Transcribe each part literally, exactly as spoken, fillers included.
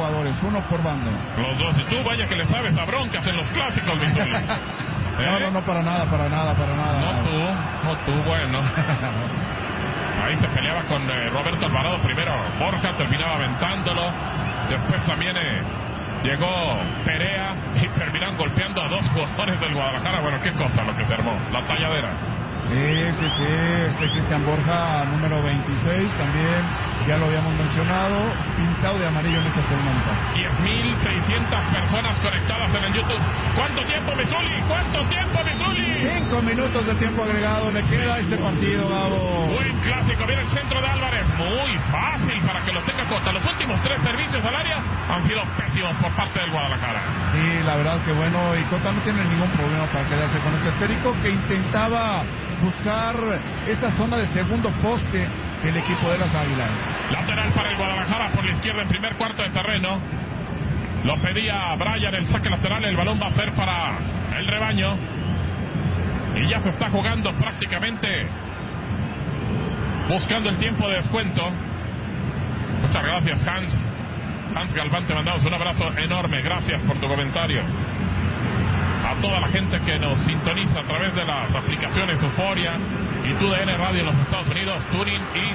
jugadores, uno por bando. Los dos, y tú vaya que le sabes a broncas en los clásicos, mi Zuli. ¿Eh? No, no, no, para nada, para nada, para nada. No tú, no tú, bueno. Ahí se peleaba con eh, Roberto Alvarado primero. Borja terminaba aventándolo. Después también eh, llegó Perea y terminaron golpeando a dos jugadores del Guadalajara. Bueno, qué cosa lo que se armó, la talladera. Sí, sí, sí, este Cristian Borja, número veintiséis, también, ya lo habíamos mencionado, pintado de amarillo en esta segunda mitad. diez mil seiscientas personas conectadas en el YouTube. ¿Cuánto tiempo, Misuli? ¿Cuánto tiempo, Misuli? Cinco minutos de tiempo agregado le queda a este partido, Gabo. Buen clásico, viene el centro de Álvarez, muy fácil para que lo tenga Cota. Los últimos tres servicios al área han sido pésimos por parte del Guadalajara. Sí, la verdad que bueno, y Cota no tiene ningún problema para quedarse con este esférico, que intentaba buscar esa zona de segundo poste del equipo de las Águilas. Lateral para el Guadalajara por la izquierda en primer cuarto de terreno. Lo pedía Brian, el saque lateral, el balón va a ser para el rebaño. Y ya se está jugando prácticamente, buscando el tiempo de descuento. Muchas gracias, Hans. Hans Galván, te mandamos un abrazo enorme. Gracias por tu comentario. A toda la gente que nos sintoniza a través de las aplicaciones Euforia y T U D N Radio en los Estados Unidos, Turing y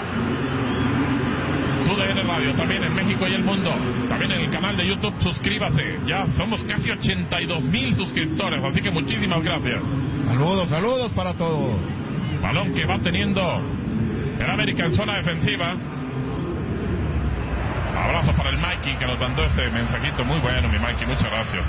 T U D N Radio también en México y el mundo. También en el canal de YouTube, suscríbase. Ya somos casi ochenta y dos mil suscriptores, así que muchísimas gracias. Saludos, saludos para todos. Balón que va teniendo el América en zona defensiva. Abrazo para el Mikey que nos mandó ese mensajito muy bueno, mi Mikey, muchas gracias.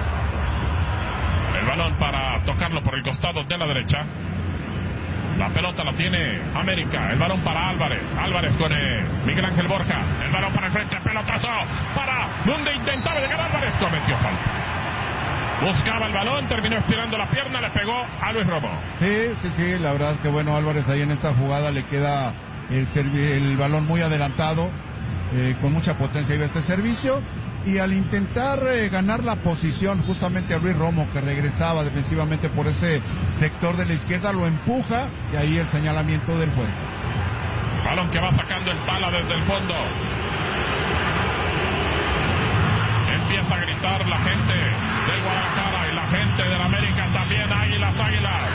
El balón para tocarlo por el costado de la derecha. La pelota la tiene América. El balón para Álvarez. Álvarez con eh, Miguel Ángel Borja. El balón para el frente. Pelotazo para donde intentaba llegar Álvarez. Cometió falta. Buscaba el balón. Terminó estirando la pierna. Le pegó a Luis Romo. Sí, sí, sí. La verdad que bueno, Álvarez ahí en esta jugada le queda el, el balón muy adelantado. Eh, con mucha potencia iba este servicio. Y al intentar eh, ganar la posición justamente a Luis Romo, que regresaba defensivamente por ese sector de la izquierda, lo empuja y ahí el señalamiento del juez. Balón que va sacando el Tala desde el fondo. Empieza a gritar la gente del Guadalajara y la gente del América también. Águilas, águilas.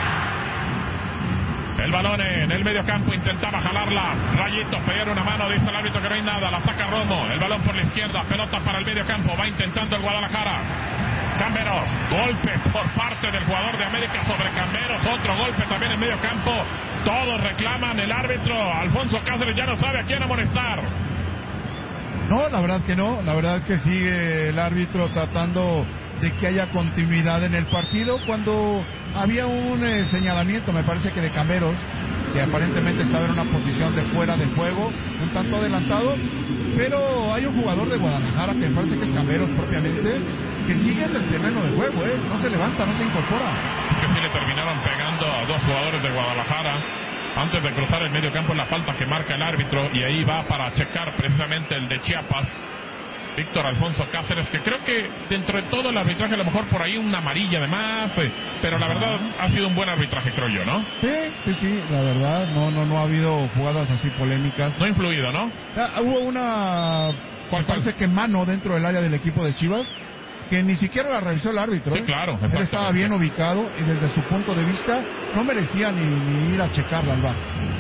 El balón en el medio campo, intentaba jalarla. Rayito, pegar una mano, dice el árbitro que no hay nada. La saca Romo. El balón por la izquierda, pelota para el medio campo. Va intentando el Guadalajara. Camberos, golpe por parte del jugador de América sobre Camberos. Otro golpe también en medio campo. Todos reclaman, el árbitro Alfonso Cáceres ya no sabe a quién amonestar. No, la verdad que no. La verdad que sigue el árbitro tratando de que haya continuidad en el partido, cuando había un eh, señalamiento, me parece que de Camberos, que aparentemente estaba en una posición de fuera de juego, un tanto adelantado, pero hay un jugador de Guadalajara, que me parece que es Camberos propiamente, que sigue en el terreno de juego, ¿eh? No se levanta, no se incorpora. Es que sí le terminaron pegando a dos jugadores de Guadalajara antes de cruzar el medio campo en la falta que marca el árbitro, y ahí va para checar precisamente el de Chiapas, Víctor Alfonso Cáceres, que creo que dentro de todo el arbitraje a lo mejor por ahí una amarilla de más, eh, pero la verdad ha sido un buen arbitraje, creo yo, ¿no? Sí, sí, sí, la verdad, no, no, no ha habido jugadas así polémicas. No ha influido, ¿no? Ah, hubo una, ¿Cuál, me parece cuál? que mano dentro del área del equipo de Chivas, que ni siquiera la revisó el árbitro. Sí, ¿eh? claro, Él estaba bien ubicado y desde su punto de vista no merecía ni, ni ir a checarla al bar.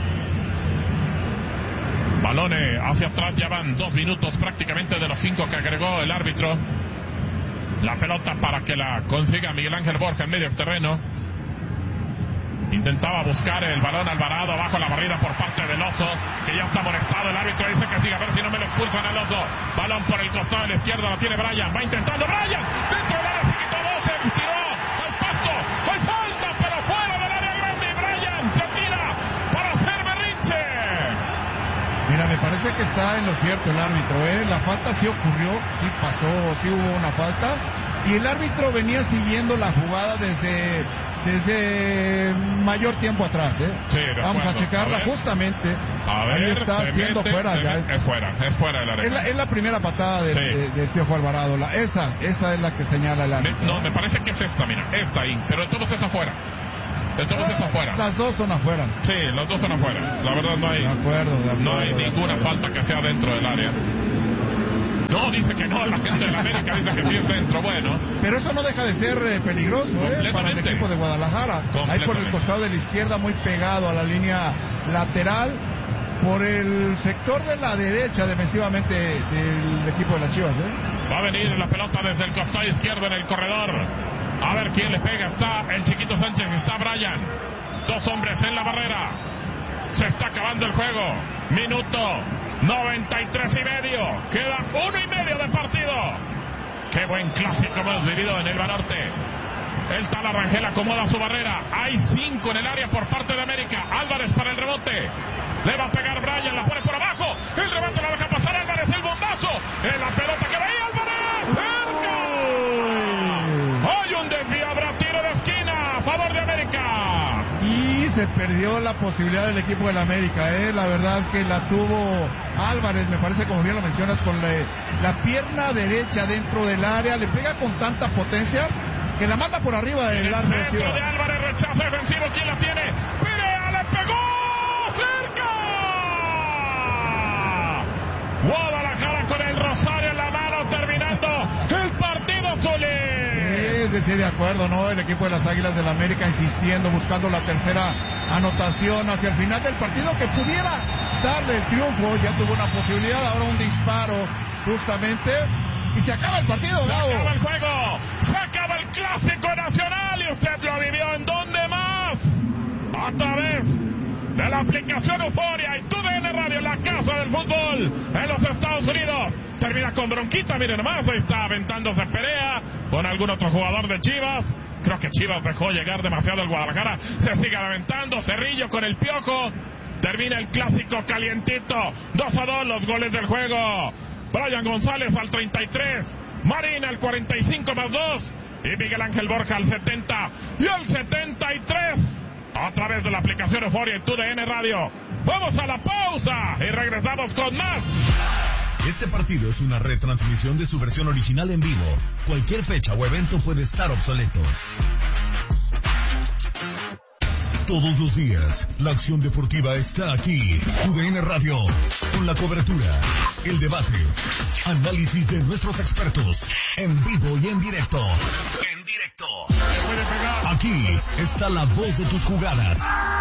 Balón hacia atrás, ya van dos minutos prácticamente de los cinco que agregó el árbitro. La pelota para que la consiga Miguel Ángel Borja en medio terreno. Intentaba buscar el balón Alvarado bajo la barrida por parte del Oso, que ya está molestado. El árbitro dice que siga, a ver si no me lo expulsan el Oso. Balón por el costado de la izquierda, la tiene Brian. Va intentando Brian. Dentro del área se quitó dos, se tiró al pasto. Hay falta, pero fuera del área grande. Brian se tira para hacer berrinche. Mira, me parece que está en lo cierto el árbitro, ¿eh? La falta sí ocurrió, sí pasó, sí hubo una falta. Y el árbitro venía siguiendo la jugada desde... desde mayor tiempo atrás, ¿eh? Sí, vamos acuerdo. a checarla a ver, justamente. A ver, ahí está siendo mete, fuera ya. Es fuera, es fuera del área. Es la, es la primera patada del Sí. de, de Piojo Alvarado. La, esa, esa es la que señala el árbitro. Me, no, me parece que es esta, mira, esta ahí. Pero de todos es afuera. De todos Ah, es afuera. Las dos son afuera. Sí, los dos son afuera. La verdad no hay. De acuerdo, de acuerdo. No hay de ninguna acuerdo. falta que sea dentro del área. No, No, dice que no, la gente de la América dice que sí es dentro, bueno. Pero eso no deja de ser eh, peligroso eh, para el equipo de Guadalajara. Ahí por el costado de la izquierda, muy pegado a la línea lateral, por el sector de la derecha defensivamente del equipo de las Chivas. ¿eh? Va a venir la pelota desde el costado izquierdo en el corredor. A ver quién le pega. Está el Chiquito Sánchez, está Brian. Dos hombres en la barrera. Se está acabando el juego. Minuto noventa y tres y medio. Queda uno y medio de partido. Qué buen clásico hemos vivido en el Banorte. El Tala Rangel acomoda su barrera. Hay cinco en el área por parte de América. Álvarez para el rebote. Le va a pegar Brian, la pone por abajo. El rebote la deja pasar Álvarez, el bombazo. En la pelota que veía Álvarez. ¡Cerca! Hay un desvío, habrá tiro de esquina a favor de América. Y se perdió la posibilidad del equipo de la América, ¿eh? La verdad que la tuvo Álvarez, me parece, como bien lo mencionas, con la, la pierna derecha dentro del área. Le pega con tanta potencia que la manda por arriba del el arco. Centro de Álvarez, rechazo defensivo. ¿Quién la tiene? Perea, le pegó. ¡Cerca! Guadalajara con el rosario en la mano, terminando el partido, Zuli. Sí, sí, de acuerdo, ¿no? El equipo de las Águilas del América insistiendo, buscando la tercera anotación hacia el final del partido que pudiera darle el triunfo. Ya tuvo una posibilidad, ahora un disparo justamente. Y se acaba el partido, Se Gabo. acaba el juego, se acaba el Clásico Nacional. ¿Y usted lo vivió en dónde más? A través de la aplicación Euforia y tu D N Radio, la casa del fútbol en los Estados Unidos. Termina con bronquita, miren nomás, ahí está aventándose Perea con algún otro jugador de Chivas. Creo que Chivas dejó llegar demasiado el Guadalajara. Se sigue aventando, Cerrillo con el Piojo. Termina el clásico calientito, dos a dos los goles del juego. Brian González al treinta y tres, Marín al cuarenta y cinco más dos y Miguel Ángel Borja al setenta y al setenta y tres a través de la aplicación Euforia y tu D N Radio. Vamos a la pausa y regresamos con más. Este partido es una retransmisión de su versión original en vivo. Cualquier fecha o evento puede estar obsoleto. Todos los días, la acción deportiva está aquí. Tu D N Radio, con la cobertura, el debate, análisis de nuestros expertos, en vivo y en directo. En directo. Aquí está la voz de tus jugadas.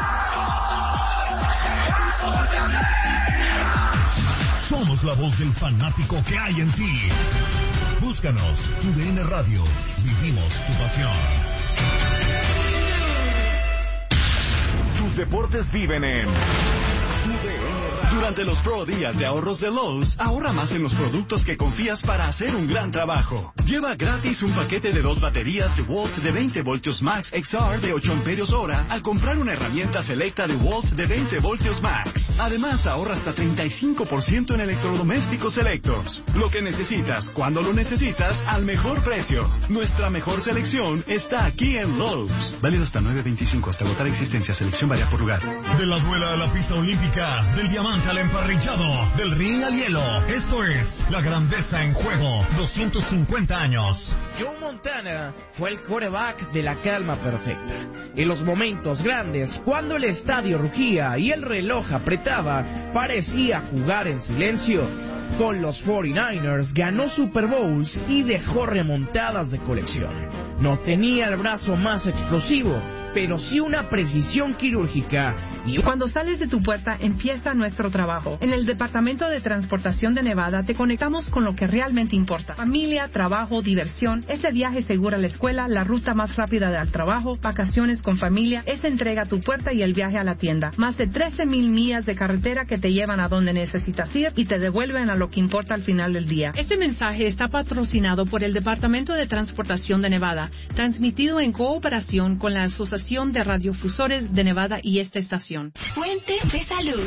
Somos la voz del fanático que hay en ti. Búscanos, Tu D N Radio. Vivimos tu pasión. Tus deportes viven en Tu D N Radio. Durante los Pro Días de Ahorros de Lowe's, ahorra más en los productos que confías para hacer un gran trabajo. Lleva gratis un paquete de dos baterías de Walt de veinte voltios Max X R de ocho amperios hora al comprar una herramienta selecta de Walt de veinte voltios Max. Además, ahorra hasta treinta y cinco por ciento en electrodomésticos selectos. Lo que necesitas, cuando lo necesitas, al mejor precio. Nuestra mejor selección está aquí en Lowe's. Válido hasta nueve veinticinco, hasta agotar existencia. Selección varía por lugar. De la duela a la pista olímpica, del diamante al emparrillado, del ring al hielo. Esto es la grandeza en juego. doscientos cincuenta años. Joe Montana fue el quarterback de la calma perfecta. En los momentos grandes, cuando el estadio rugía y el reloj apretaba, parecía jugar en silencio. Con los cuarenta y nueve ers ganó Super Bowls y dejó remontadas de colección. No tenía el brazo más explosivo, pero sí una precisión quirúrgica. Y cuando sales de tu puerta, empieza nuestro trabajo. En el Departamento de Transportación de Nevada te conectamos con lo que realmente importa. Familia, trabajo, diversión, ese viaje seguro a la escuela, la ruta más rápida al trabajo, vacaciones con familia, esa entrega a tu puerta y el viaje a la tienda. Más de trece mil millas de carretera que te llevan a donde necesitas ir y te devuelven a lo que importa al final del día. Este mensaje está patrocinado por el Departamento de Transportación de Nevada, transmitido en cooperación con la Asociación de Radiofusores de Nevada y esta estación. Fuentes de salud.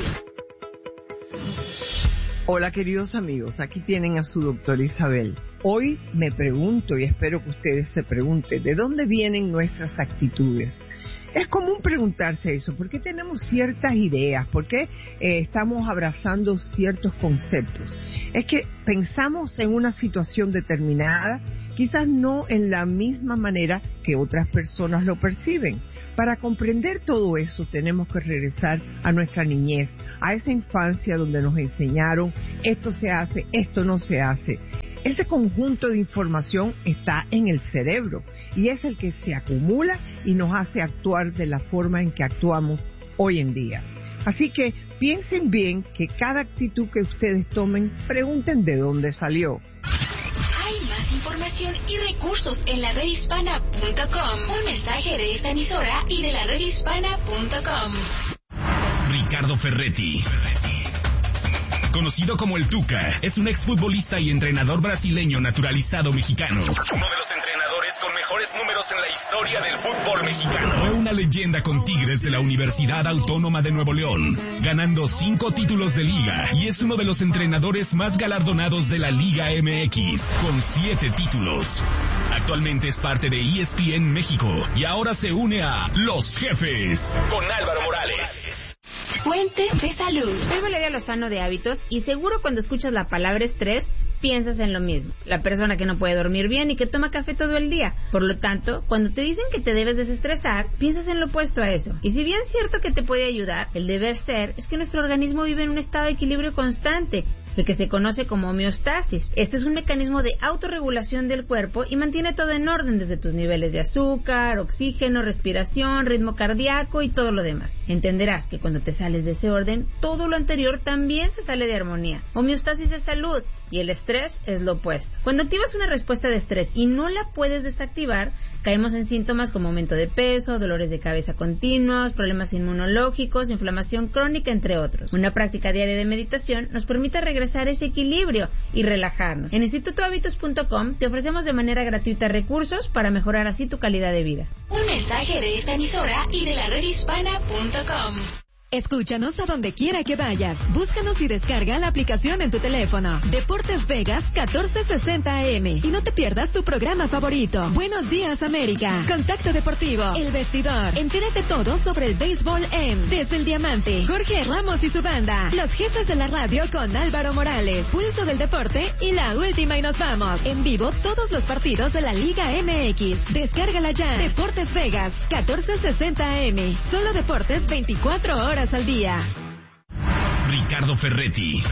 Hola queridos amigos, aquí tienen a su doctora Isabel. Hoy me pregunto y espero que ustedes se pregunten, ¿de dónde vienen nuestras actitudes? Es común preguntarse eso, ¿por qué tenemos ciertas ideas? ¿Por qué eh, estamos abrazando ciertos conceptos? Es que pensamos en una situación determinada, quizás no en la misma manera que otras personas lo perciben. Para comprender todo eso tenemos que regresar a nuestra niñez, a esa infancia donde nos enseñaron esto se hace, esto no se hace. Ese conjunto de información está en el cerebro y es el que se acumula y nos hace actuar de la forma en que actuamos hoy en día. Así que piensen bien que cada actitud que ustedes tomen, pregunten de dónde salió. Hay más información y recursos en la red hispana punto com. Un mensaje de esta emisora y de la red hispana punto com. Ricardo Ferretti, conocido como el Tuca, es un exfutbolista y entrenador brasileño naturalizado mexicano. Uno de los entrenadores con mejores números en la historia del fútbol mexicano. Fue una leyenda con Tigres de la Universidad Autónoma de Nuevo León, ganando cinco títulos de liga, y es uno de los entrenadores más galardonados de la Liga M X, con siete títulos. Actualmente es parte de E S P N México y ahora se une a Los Jefes con Álvaro Morales. Fuente de salud. Soy Valeria Lozano de Hábitos y seguro cuando escuchas la palabra estrés piensas en lo mismo. La persona que no puede dormir bien y que toma café todo el día. Por lo tanto, cuando te dicen que te debes desestresar, piensas en lo opuesto a eso. Y si bien es cierto que te puede ayudar, el deber ser es que nuestro organismo vive en un estado de equilibrio constante, el que se conoce como homeostasis. Este es un mecanismo de autorregulación del cuerpo y mantiene todo en orden, desde tus niveles de azúcar, oxígeno, respiración, ritmo cardíaco y todo lo demás. Entenderás que cuando te sales de ese orden, todo lo anterior también se sale de armonía. Homeostasis es salud y el estrés es lo opuesto. Cuando activas una respuesta de estrés y no la puedes desactivar, caemos en síntomas como aumento de peso, dolores de cabeza continuos, problemas inmunológicos, inflamación crónica, entre otros. Una práctica diaria de meditación nos permite regresar a ese equilibrio y relajarnos. En instituto hábitos punto com te ofrecemos de manera gratuita recursos para mejorar así tu calidad de vida. Un mensaje de esta emisora y de la red hispana punto com. Escúchanos a donde quiera que vayas. Búscanos y descarga la aplicación en tu teléfono. Deportes Vegas catorce sesenta A M. Y no te pierdas tu programa favorito. Buenos días, América. Contacto Deportivo. El Vestidor. Entérate todo sobre el béisbol en Desde el Diamante. Jorge Ramos y su banda. Los Jefes de la Radio con Álvaro Morales. Pulso del Deporte y la última y nos vamos. En vivo todos los partidos de la Liga M X. Descárgala ya. Deportes Vegas catorce sesenta A M. Solo deportes veinticuatro horas al día. Ricardo Ferretti,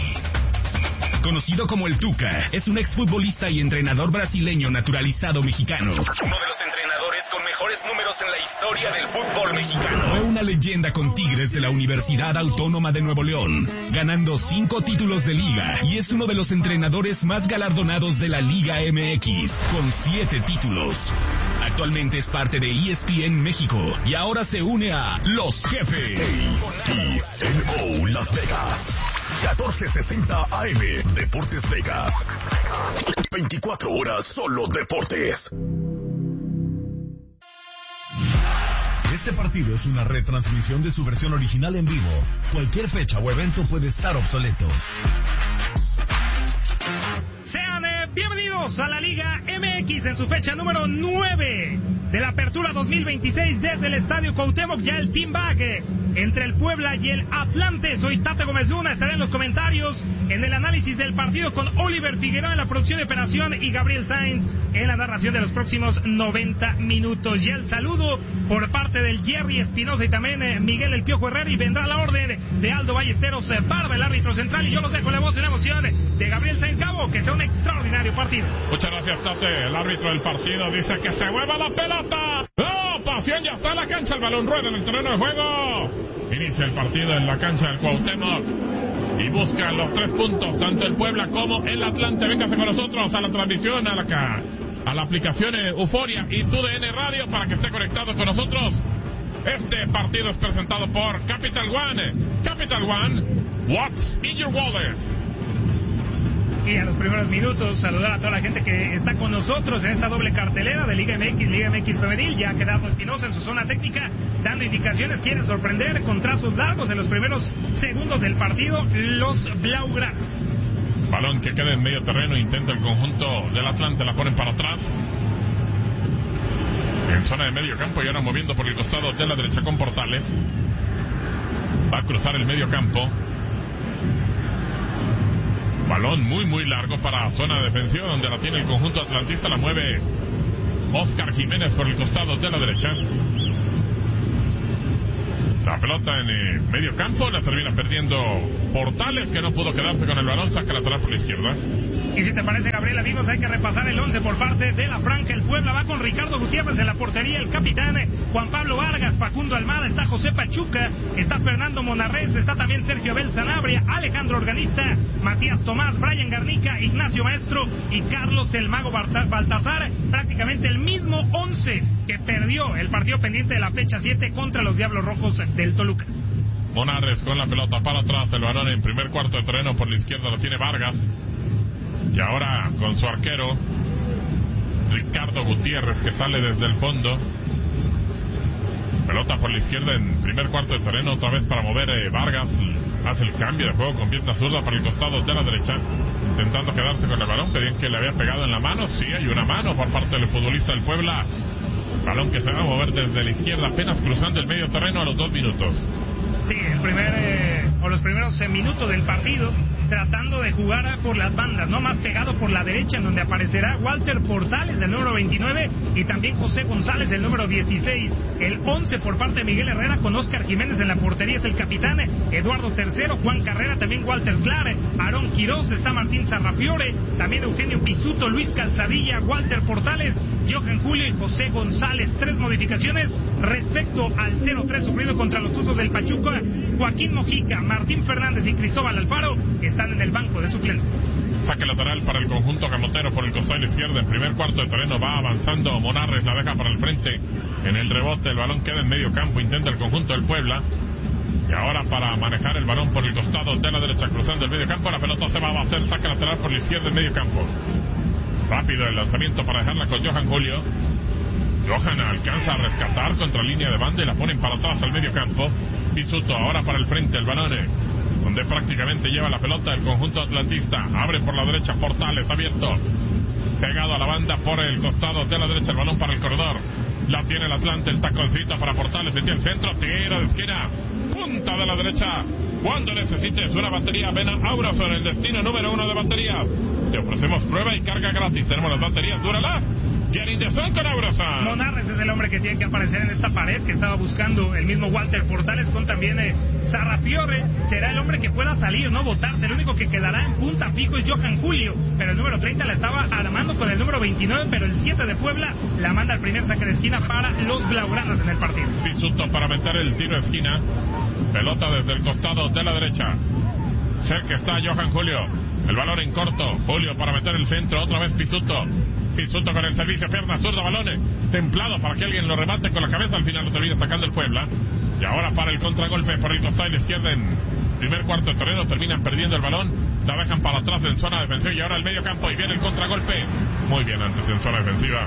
conocido como el Tuca, es un exfutbolista y entrenador brasileño naturalizado mexicano. Uno de los entrenadores con mejores números en la historia del fútbol mexicano. Fue una leyenda con Tigres de la Universidad Autónoma de Nuevo León, ganando cinco títulos de liga, y es uno de los entrenadores más galardonados de la Liga M X, con siete títulos. Actualmente es parte de E S P N México y ahora se une a Los Jefes. A T N O Las Vegas. catorce sesenta A M. Deportes Vegas. veinticuatro horas solo deportes. Este partido es una retransmisión de su versión original en vivo. Cualquier fecha o evento puede estar obsoleto. Sean eh, bienvenidos a la Liga M X en su fecha número nueve de la Apertura dos mil veintiséis desde el Estadio Cuauhtémoc. Ya el team back eh, entre el Puebla y el Atlante. Soy Tato Gómez Luna, estaré en los comentarios en el análisis del partido con Oliver Figueroa en la producción de operación y Gabriel Sainz en la narración de los próximos noventa minutos. Y el saludo por parte del Jerry Espinosa y también eh, Miguel El Piojo Herrera, y vendrá la orden de Aldo Ballesteros eh, Barba, el árbitro central, y yo los dejo la voz en la emoción de Gabriel Sainz. Cabo, que sea un extraordinario partido. Muchas gracias, Tate. El árbitro del partido dice que se mueva la pelota. ¡Oh, pasión! Ya está en la cancha, el balón rueda en el terreno de juego. Inicia el partido en la cancha del Cuauhtémoc y buscan los tres puntos, tanto el Puebla como el Atlante. Véngase con nosotros a la transmisión, a la, a la aplicación Euforia y Tu D N Radio para que esté conectado con nosotros. Este partido es presentado por Capital One. Capital One, what's in your wallet? Y a los primeros minutos, saludar a toda la gente que está con nosotros en esta doble cartelera de Liga M X, Liga M X Femenil. Ya Gerardo Espinosa en su zona técnica dando indicaciones, quiere sorprender con trazos largos en los primeros segundos del partido los Blaugranas. Balón que queda en medio terreno, intenta el conjunto del Atlante, la ponen para atrás. En zona de medio campo y ahora moviendo por el costado de la derecha con Portales. Va a cruzar el medio campo. Balón muy muy largo para zona defensiva donde la tiene el conjunto atlantista. La mueve Oscar Jiménez por el costado de la derecha. La pelota en eh, medio campo, la termina perdiendo Portales, que no pudo quedarse con el balón. Saca lateral por la izquierda. Y si te parece, Gabriel, amigos, hay que repasar el once por parte de la Franja. El Puebla va con Ricardo Gutiérrez en la portería, el capitán Juan Pablo Vargas, Facundo Almada, está José Pachuca, está Fernando Monarrez, está también Sergio Abel Sanabria, Alejandro Organista, Matías Tomás, Brian Garnica, Ignacio Maestro y Carlos el Mago Baltazar. Prácticamente el mismo once que perdió el partido pendiente de la fecha siete contra los Diablos Rojos del Toluca. Monarrez con la pelota para atrás, el balón en primer cuarto de terreno, por la izquierda lo tiene Vargas. Y ahora con su arquero Ricardo Gutiérrez, que sale desde el fondo. Pelota por la izquierda en primer cuarto de terreno, otra vez para mover eh, Vargas. Hace el cambio de juego con pierna zurda para el costado de la derecha, intentando quedarse con el balón. Pedían que le había pegado en la mano. Sí, hay una mano por parte del futbolista del Puebla. Balón que se va a mover desde la izquierda, apenas cruzando el medio terreno a los dos minutos. Sí, el primer eh, o los primeros eh, minutos del partido, tratando de jugar por las bandas, no más pegado por la derecha, en donde aparecerá Walter Portales, el número veintinueve, y también José González, el número dieciséis. El once por parte de Miguel Herrera, con Óscar Jiménez en la portería, es el capitán Eduardo Tercero, Juan Carrera, también Walter Clar, Aarón Quirós, está Martín Sarrafiore, también Eugenio Pisuto, Luis Calzadilla, Walter Portales, Johan Julio y José González. Tres modificaciones respecto al cero tres sufrido contra los Tuzos del Pachuca. Joaquín Mojica, Martín Fernández y Cristóbal Alfaro están en el banco de suplentes. Saque lateral para el conjunto camotero por el costado izquierdo. En primer cuarto de terreno va avanzando Monarrez, la deja para el frente. En el rebote el balón queda en medio campo, intenta el conjunto del Puebla. Y ahora para manejar el balón por el costado de la derecha, cruzando el medio campo, la pelota se va a hacer saque lateral por la izquierda en medio campo. Rápido el lanzamiento para dejarla con Johan Julio. Johan alcanza a rescatar contra línea de banda y la ponen para atrás al medio campo. Pisuto ahora para el frente, el balón donde prácticamente lleva la pelota el conjunto atlantista. Abre por la derecha, Portales abierto, pegado a la banda por el costado de la derecha, el balón para el corredor. La tiene el Atlante, el taconcito para Portales, metió el centro, tiro de esquina, punta de la derecha. Cuando necesites una batería, ven a Aurason, el destino número uno de baterías. Te ofrecemos prueba y carga gratis. Tenemos las baterías Duralast y el Indesol con Aurason. Monarrez es el hombre que tiene que aparecer en esta pared que estaba buscando el mismo Walter Portales, con también eh, Sarrafiore. Será el hombre que pueda salir, no botarse. El único que quedará en punta fijo es Johan Julio, pero el número treinta la estaba armando con el número veintinueve, pero el siete de Puebla la manda al primer saque de esquina para los blaugranas en el partido. Pisuto para meter el tiro de esquina. Pelota desde el costado de la derecha. Cerca está Johan Julio. El balón en corto. Julio para meter el centro. Otra vez Pisuto. Pisuto con el servicio, pierna zurda, balón templado para que alguien lo remate con la cabeza. Al final lo termina sacando el Puebla. Y ahora para el contragolpe por el costado de la izquierda en primer cuarto de terreno. Terminan perdiendo el balón. La dejan para atrás en zona defensiva. Y ahora el medio campo. Y viene el contragolpe. Muy bien antes en zona defensiva.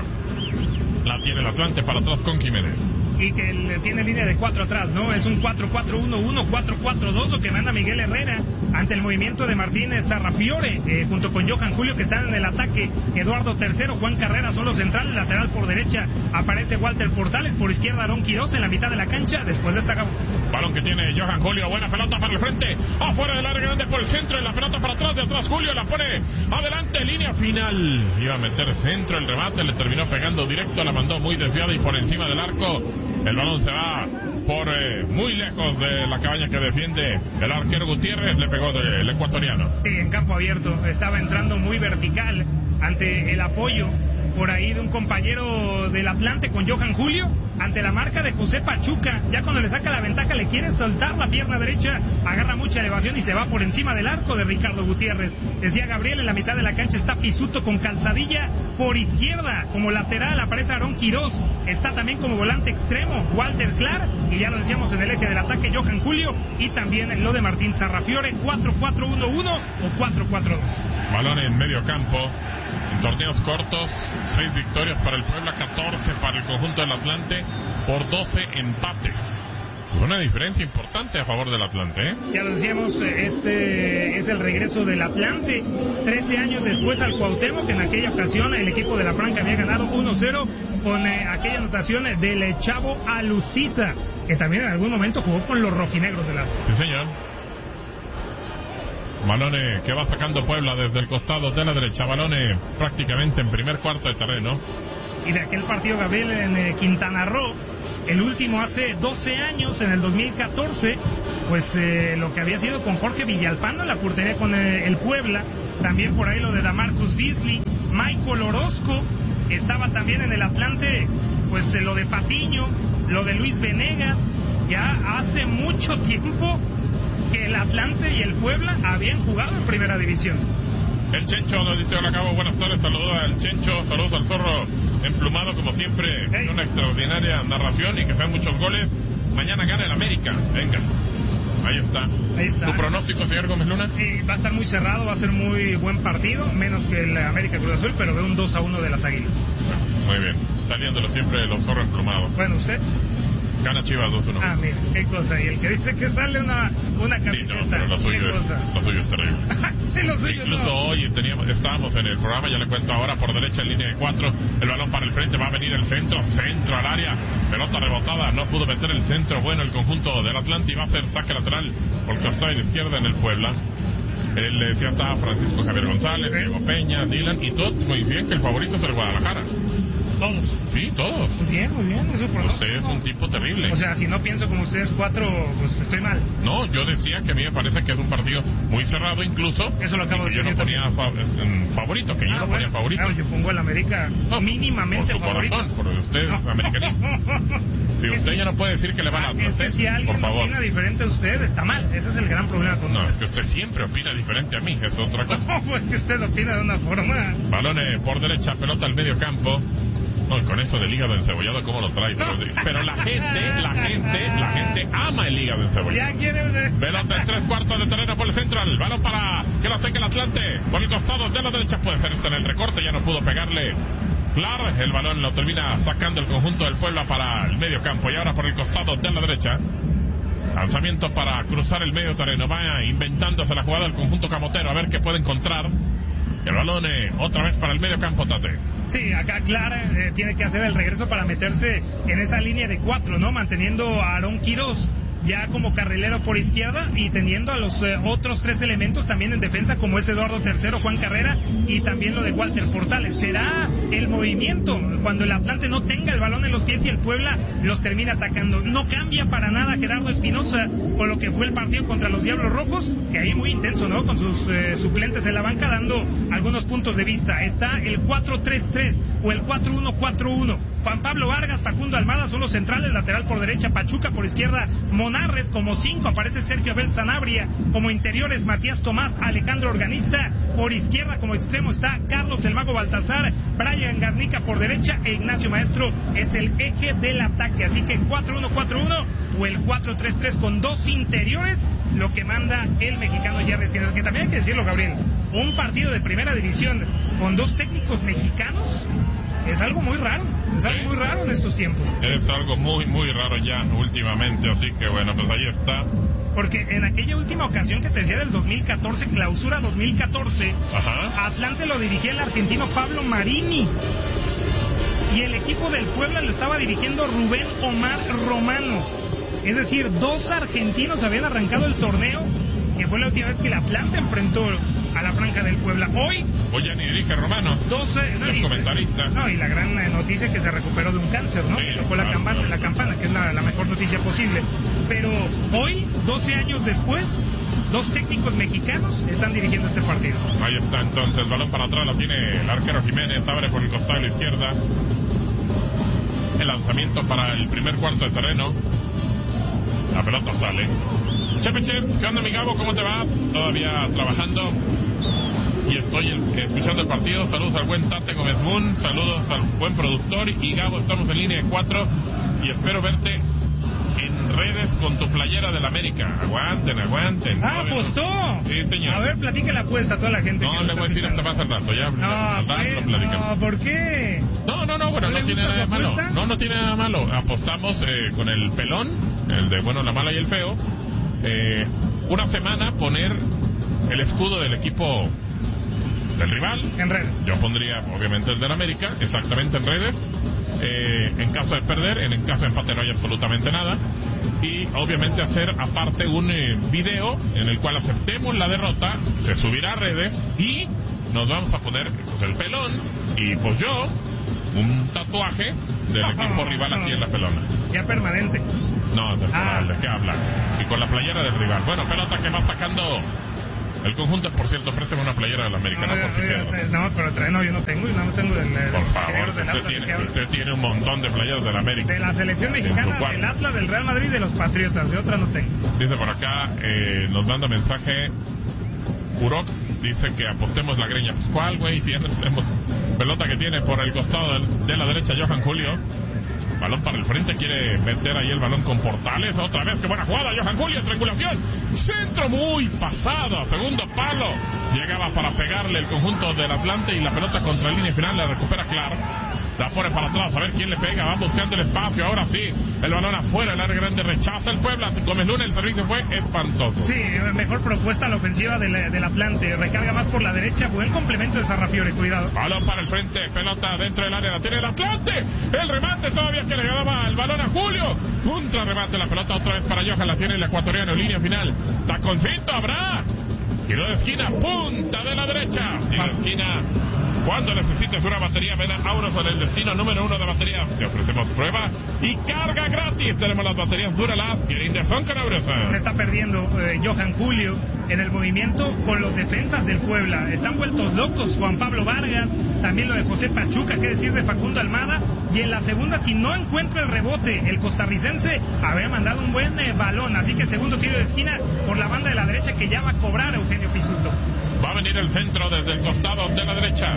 La tiene el Atlante para atrás con Jiménez. Y que él tiene línea de cuatro atrás, ¿no? Es un cuatro cuatro uno uno, cuatro cuatro dos lo que manda Miguel Herrera ante el movimiento de Martínez Sarrafiore, eh, junto con Johan Julio, que están en el ataque. Eduardo Tercero, Juan Carrera son los centrales. Lateral por derecha aparece Walter Portales, por izquierda Aarón Quirós en la mitad de la cancha. Después de esta balón que tiene Johan Julio, buena pelota para el frente, afuera del área grande por el centro, y la pelota para atrás, de atrás Julio la pone adelante, línea final. Iba a meter centro, el remate le terminó pegando directo, la mandó muy desviada y por encima del arco. El balón se va por eh, muy lejos de la cabaña que defiende el arquero Gutiérrez. Le pegó de, el ecuatoriano. Sí, en campo abierto. Estaba entrando muy vertical ante el apoyo por ahí de un compañero del Atlante con Johan Julio, ante la marca de José Pachuca. Ya cuando le saca la ventaja le quiere soltar la pierna derecha, agarra mucha elevación y se va por encima del arco de Ricardo Gutiérrez. Decía Gabriel, en la mitad de la cancha está Pisuto con Calzadilla. Por izquierda como lateral aparece Aarón Quirós, está también como volante extremo Walter Clar, y ya lo decíamos en el eje del ataque Johan Julio, y también lo de Martín Sarrafiore. Cuatro cuatro uno uno o cuatro cuatro dos. Balón en medio campo. En torneos cortos, seis victorias para el Puebla, catorce para el conjunto del Atlante, por doce empates. Una diferencia importante a favor del Atlante, ¿eh? Ya lo decíamos, este es el regreso del Atlante, trece años después al Cuauhtémoc. En aquella ocasión el equipo de la Franja había ganado uno cero con eh, aquella anotación del Chavo Alustiza, que también en algún momento jugó con los rojinegros del Atlas. Sí, señor. Balone que va sacando Puebla desde el costado de la derecha. Balone prácticamente en primer cuarto de terreno. Y de aquel partido, Gabriel, en eh, Quintana Roo, el último hace doce años, en el dos mil catorce, pues eh, lo que había sido con Jorge Villalpando en la portería con eh, el Puebla, también por ahí lo de Damarcus Beasley, Michael Orozco, estaba también en el Atlante, pues lo de Patiño, lo de Luis Venegas. Ya hace mucho tiempo que el Atlante y el Puebla habían jugado en primera división. El Chencho nos dice: hola Cabo, buenas tardes, saludos al Chencho, saludos al Zorro emplumado como siempre, hey. Una extraordinaria narración y que sean muchos goles. Mañana gana el América, venga. Ahí está. Ahí está. ¿Tu pronóstico, señor Gómez Luna? Sí, va a estar muy cerrado, va a ser muy buen partido, menos que el América Cruz Azul, pero veo un dos a uno de las Águilas. Muy bien, saliéndolo siempre de los Zorros emplumados. Bueno, ¿usted? Gana Chivas dos uno. Ah, mira, qué cosa. Y el que dice que sale una, una camiseta. Sí, no, pero lo suyo, es, lo suyo es terrible. Sí, lo suyo Incluso no. hoy teníamos, estábamos en el programa, ya le cuento ahora, por derecha en línea de cuatro, el balón para el frente, va a venir el centro, centro al área, pelota rebotada, no pudo meter el centro, bueno, el conjunto del Atlante, y va a hacer saque lateral por costado de la izquierda en el Puebla. Él le decía, está Francisco Javier González, Diego Peña, Dylan, y todos coinciden que el favorito es el Guadalajara. Todos. Sí, todos. Muy bien, muy bien, eso por Usted es un tipo terrible. O sea, si no pienso como ustedes cuatro, pues estoy mal. No, yo decía que a mí me parece que es un partido muy cerrado incluso. Eso lo acabo de decir. Yo no ponía fa en favorito, que ah, yo no bueno, ponía favorito. Claro, yo pongo el América no, mínimamente por su favorito. Corazón, porque usted es americanista. Si usted ya no puede decir que le van a es que si alguien por favor. opina diferente a usted, está mal. Ese es el gran problema con No, usted. es que usted siempre opina diferente a mí, es otra cosa. No, pues que usted opina de una forma. Balones por derecha, pelota al medio campo. No, con eso del hígado encebollado, ¿cómo lo trae? Pero, pero la gente, la gente, la gente ama el hígado encebollado. Ya quiere... Pelota en tres cuartos de terreno por el central. Balón para que lo tenga el Atlante. Por el costado de la derecha puede ser este en el recorte. Ya no pudo pegarle. Claro, el balón lo termina sacando el conjunto del Puebla para el medio campo. Y ahora por el costado de la derecha. Lanzamiento para cruzar el medio terreno. Va inventándose la jugada del conjunto camotero. A ver qué puede encontrar. El balón eh, otra vez para el medio campo, Tate. Sí, acá Clara eh, tiene que hacer el regreso para meterse en esa línea de cuatro, ¿no? Manteniendo a Aarón Quirós ya como carrilero por izquierda y teniendo a los eh, otros tres elementos también en defensa, como es Eduardo Tercero, Juan Carrera y también lo de Walter Portales. Será el movimiento cuando el Atlante no tenga el balón en los pies y el Puebla los termina atacando. No cambia para nada Gerardo Espinosa con lo que fue el partido contra los Diablos Rojos, que ahí muy intenso, ¿no? Con sus eh, suplentes en la banca dando algunos puntos de vista. Está el cuatro tres tres o el cuatro uno cuatro uno. Juan Pablo Vargas, Facundo Almada son los centrales, lateral por derecha, Pachuca por izquierda, Monarres como cinco, aparece Sergio Abel Sanabria, como interiores Matías Tomás, Alejandro Organista, por izquierda como extremo está Carlos el Mago Baltazar, Brian Garnica por derecha e Ignacio Maestro es el eje del ataque, así que cuatro uno cuatro uno o el cuatro tres tres con dos interiores, lo que manda el mexicano Jerry Espinosa, que también hay que decirlo, Gabriel, un partido de primera división con dos técnicos mexicanos es algo muy raro, es algo muy raro en estos tiempos. Es algo muy, muy raro ya últimamente, así que bueno, pues ahí está. Porque en aquella última ocasión que te decía del dos mil catorce, clausura dos mil catorce, ajá, Atlante lo dirigía el argentino Pablo Marini. Y el equipo del Puebla lo estaba dirigiendo Rubén Omar Romano. Es decir, dos argentinos habían arrancado el torneo, que fue la última vez que el Atlante enfrentó a la franja del Puebla. Hoy... Hoy ya ni dirige Romano, doce, no, el y, comentarista. No, y la gran eh, noticia es que se recuperó de un cáncer, ¿no? Sí, fue la, claro, campana, claro. la campana, que es la, la mejor noticia posible. Pero hoy, doce años después, dos técnicos mexicanos están dirigiendo este partido. Ahí está entonces, balón para atrás, lo tiene el arquero Jiménez, abre por el costado de la izquierda. El lanzamiento para el primer cuarto de terreno. La pelota sale. Chepe Chefs, ¿qué onda, mi Gabo? ¿Cómo te va? Todavía trabajando y estoy el, escuchando el partido. Saludos al buen Tate Gómez Moon, saludos al buen productor. Y Gabo, estamos en línea de cuatro y espero verte en redes con tu playera del América. Aguanten, aguanten. ¡Ah, apostó! Sí, señor. A ver, platique la apuesta a toda la gente. No, le voy a decir hasta más al rato. Ya, no, al rato pues, platicamos. No, ¿por qué? No, no, no, bueno, no, no tiene nada de malo. No, no tiene nada de malo. Apostamos eh, con el pelón, el de bueno, la mala y el feo. Eh, una semana poner el escudo del equipo del rival. En redes. Yo pondría, obviamente, el del América, exactamente en redes. Eh, en caso de perder, en, en caso de empate no hay absolutamente nada. Y obviamente hacer aparte un eh, video en el cual aceptemos la derrota, se subirá a redes y nos vamos a poner pues, el pelón y pues yo un tatuaje del no, equipo rival no, aquí en la pelona. Ya permanente. No, temporal, ah. ¿de qué habla? Y con la playera del rival. Bueno, pelota que va sacando El conjunto, por cierto, préstame una playera de la Americana no, por si yo, quieres. No, pero trae, no, yo no tengo, yo no tengo del, del, por favor, del usted, tiene, usted tiene un montón de playeras de la América. De la selección mexicana, del Atlas, del Real Madrid y de los Patriotas, de otra no tengo. Dice por acá, eh, nos manda mensaje Urok, dice que apostemos la greña. Pues, ¿cuál, güey? Si ya no tenemos pelota que tiene por el costado de, de la derecha Johan Julio. Balón para el frente, quiere meter ahí el balón con Portales. Otra vez, qué buena jugada, Johan Julio, triangulación. Centro muy pasado, segundo palo. Llegaba para pegarle el conjunto del Atlante y la pelota contra línea final la recupera Clark. La pone para atrás, a ver quién le pega. Van buscando el espacio, ahora sí. El balón afuera, el área grande rechaza el Puebla. Gómez Luna, el servicio fue espantoso. Sí, mejor propuesta la ofensiva del, del Atlante. Recarga más por la derecha, buen complemento de Sarrafiore, cuidado. Balón para el frente, pelota dentro del área, la tiene el Atlante. El remate todavía que le daba el balón a Julio. Contra remate la pelota otra vez para Johan, la tiene el ecuatoriano, línea final. Taconcito habrá. Tiro de esquina, punta de la derecha. Tiro de esquina. Cuando necesites una batería, ven a Auroson, el destino número uno de batería. Te ofrecemos prueba y carga gratis. Tenemos las baterías Duralast y Indeson con Auroson. Se está perdiendo eh, Johan Julio en el movimiento con los defensas del Puebla. Están vueltos locos Juan Pablo Vargas, también lo de José Pachuca, qué decir de Facundo Almada. Y en la segunda, si no encuentra el rebote, el costarricense habría mandado un buen eh, balón. Así que segundo tiro de esquina por la banda de la derecha que ya va a cobrar Eugenio Pisuto. Va a venir el centro desde el costado de la derecha.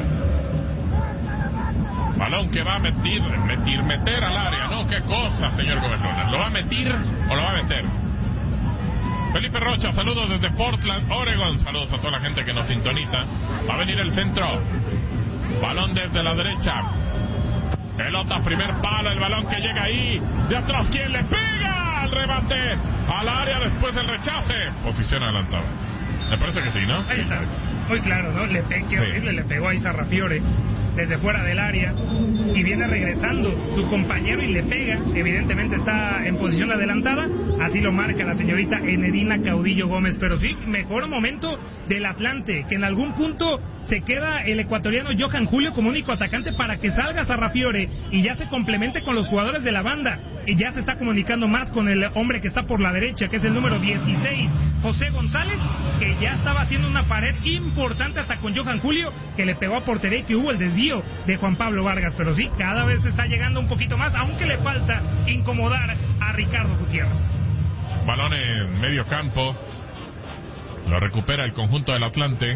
Balón que va a meter, meter, meter al área, ¿no? Qué cosa, señor Gómez Luna. ¿Lo va a meter o lo va a meter? Felipe Rocha, saludos desde Portland, Oregon. Saludos a toda la gente que nos sintoniza. Va a venir el centro. Balón desde la derecha. Pelota, primer palo, el balón que llega ahí. De atrás, ¿quién le pega? Al remate, al área, después del rechace. Posición adelantada. Me parece que sí, ¿no? Ahí está. Muy claro, ¿no? Le pe qué horrible, sí. Le pegó ahí Sarrafiore desde fuera del área y viene regresando su compañero y le pega. Evidentemente está en posición adelantada. Así lo marca la señorita Enedina Caudillo Gómez. Pero sí, mejor momento del Atlante, que en algún punto se queda el ecuatoriano Johan Julio como único atacante para que salga Sarrafiore y ya se complemente con los jugadores de la banda. Y ya se está comunicando más con el hombre que está por la derecha, que es el número dieciséis, José González, que ya estaba haciendo una pared importante hasta con Johan Julio, que le pegó a portería y que hubo el desvío de Juan Pablo Vargas. Pero sí, cada vez está llegando un poquito más, aunque le falta incomodar a Ricardo Gutiérrez. Balón en medio campo, lo recupera el conjunto del Atlante.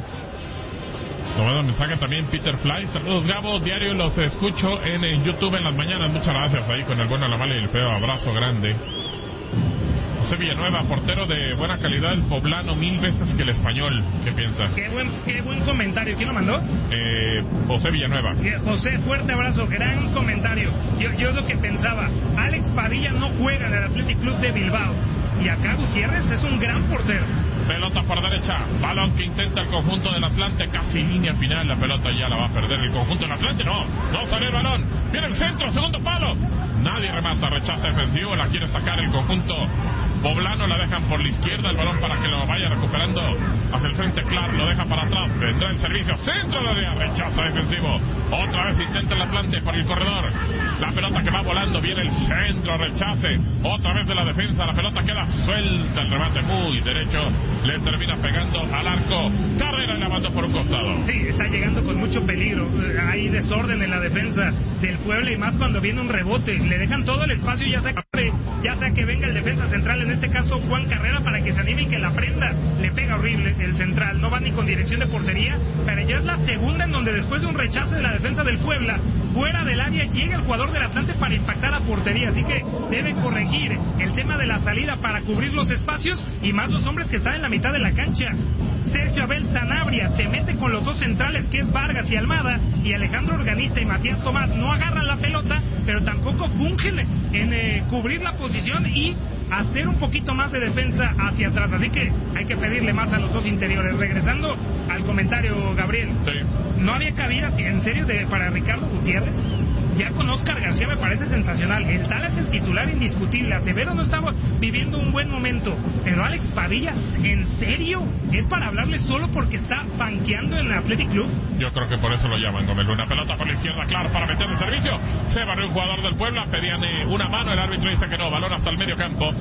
Tomando mensaje también Peter Fly. Saludos, Gabo, diario los escucho en, en YouTube en las mañanas. Muchas gracias ahí con el bueno, la mala y el feo. Abrazo grande. José Villanueva, portero de buena calidad, el poblano mil veces que el español. ¿Qué piensa? Qué buen, qué buen comentario. ¿Quién lo mandó? Eh, José Villanueva. José, fuerte abrazo, gran comentario. Yo, yo es lo que pensaba. Alex Padilla no juega en el Athletic Club de Bilbao. Y acá Gutiérrez es un gran portero. Pelota por derecha, balón que intenta el conjunto del Atlante, casi línea final, la pelota ya la va a perder el conjunto del Atlante, no, no sale el balón, viene el centro, segundo palo, nadie remata, rechaza defensivo, la quiere sacar el conjunto poblano, la dejan por la izquierda, el balón para que lo vaya recuperando hacia el frente, Clark, lo deja para atrás, vendrá el servicio, centro de área, rechaza defensivo, otra vez intenta el Atlante por el corredor, la pelota que va volando, viene el centro, rechace, otra vez de la defensa, la pelota queda suelta, el remate muy derecho, le termina pegando al arco, carrera y la manda por un costado. Sí, está llegando con mucho peligro, hay desorden en la defensa del Puebla y más cuando viene un rebote, le dejan todo el espacio, ya sea que, ya sea que venga el defensa central, en este caso Juan Carrera, para que se anime y que la prenda, le pega horrible el central, no va ni con dirección de portería, pero ya es la segunda en donde después de un rechace de la defensa del Puebla, fuera del área llega el jugador del Atlante para impactar a portería, así que debe corregir el tema de la salida para cubrir los espacios y más los hombres que están en la mitad de la cancha. Sergio Abel Sanabria se mete con los dos centrales que es Vargas y Almada, y Alejandro Organista y Matías Tomás no agarran la pelota, pero tampoco fungen en eh, cubrir la posición y hacer un poquito más de defensa hacia atrás, así que hay que pedirle más a los dos interiores. Regresando al comentario, Gabriel, sí. No había cabida, en serio, de, para Ricardo Gutiérrez. Ya con Oscar García me parece sensacional. El tal es el titular indiscutible. Acevedo no estaba viviendo un buen momento. Pero Alex Padillas, ¿en serio? ¿Es para hablarle solo porque está banqueando en el Athletic Club? Yo creo que por eso lo llaman, Gómez Luna. Pelota por la izquierda, claro, para meter el servicio. Se barrió un jugador del Puebla. Pedían eh, una mano. El árbitro dice que no. Balón hasta el medio campo.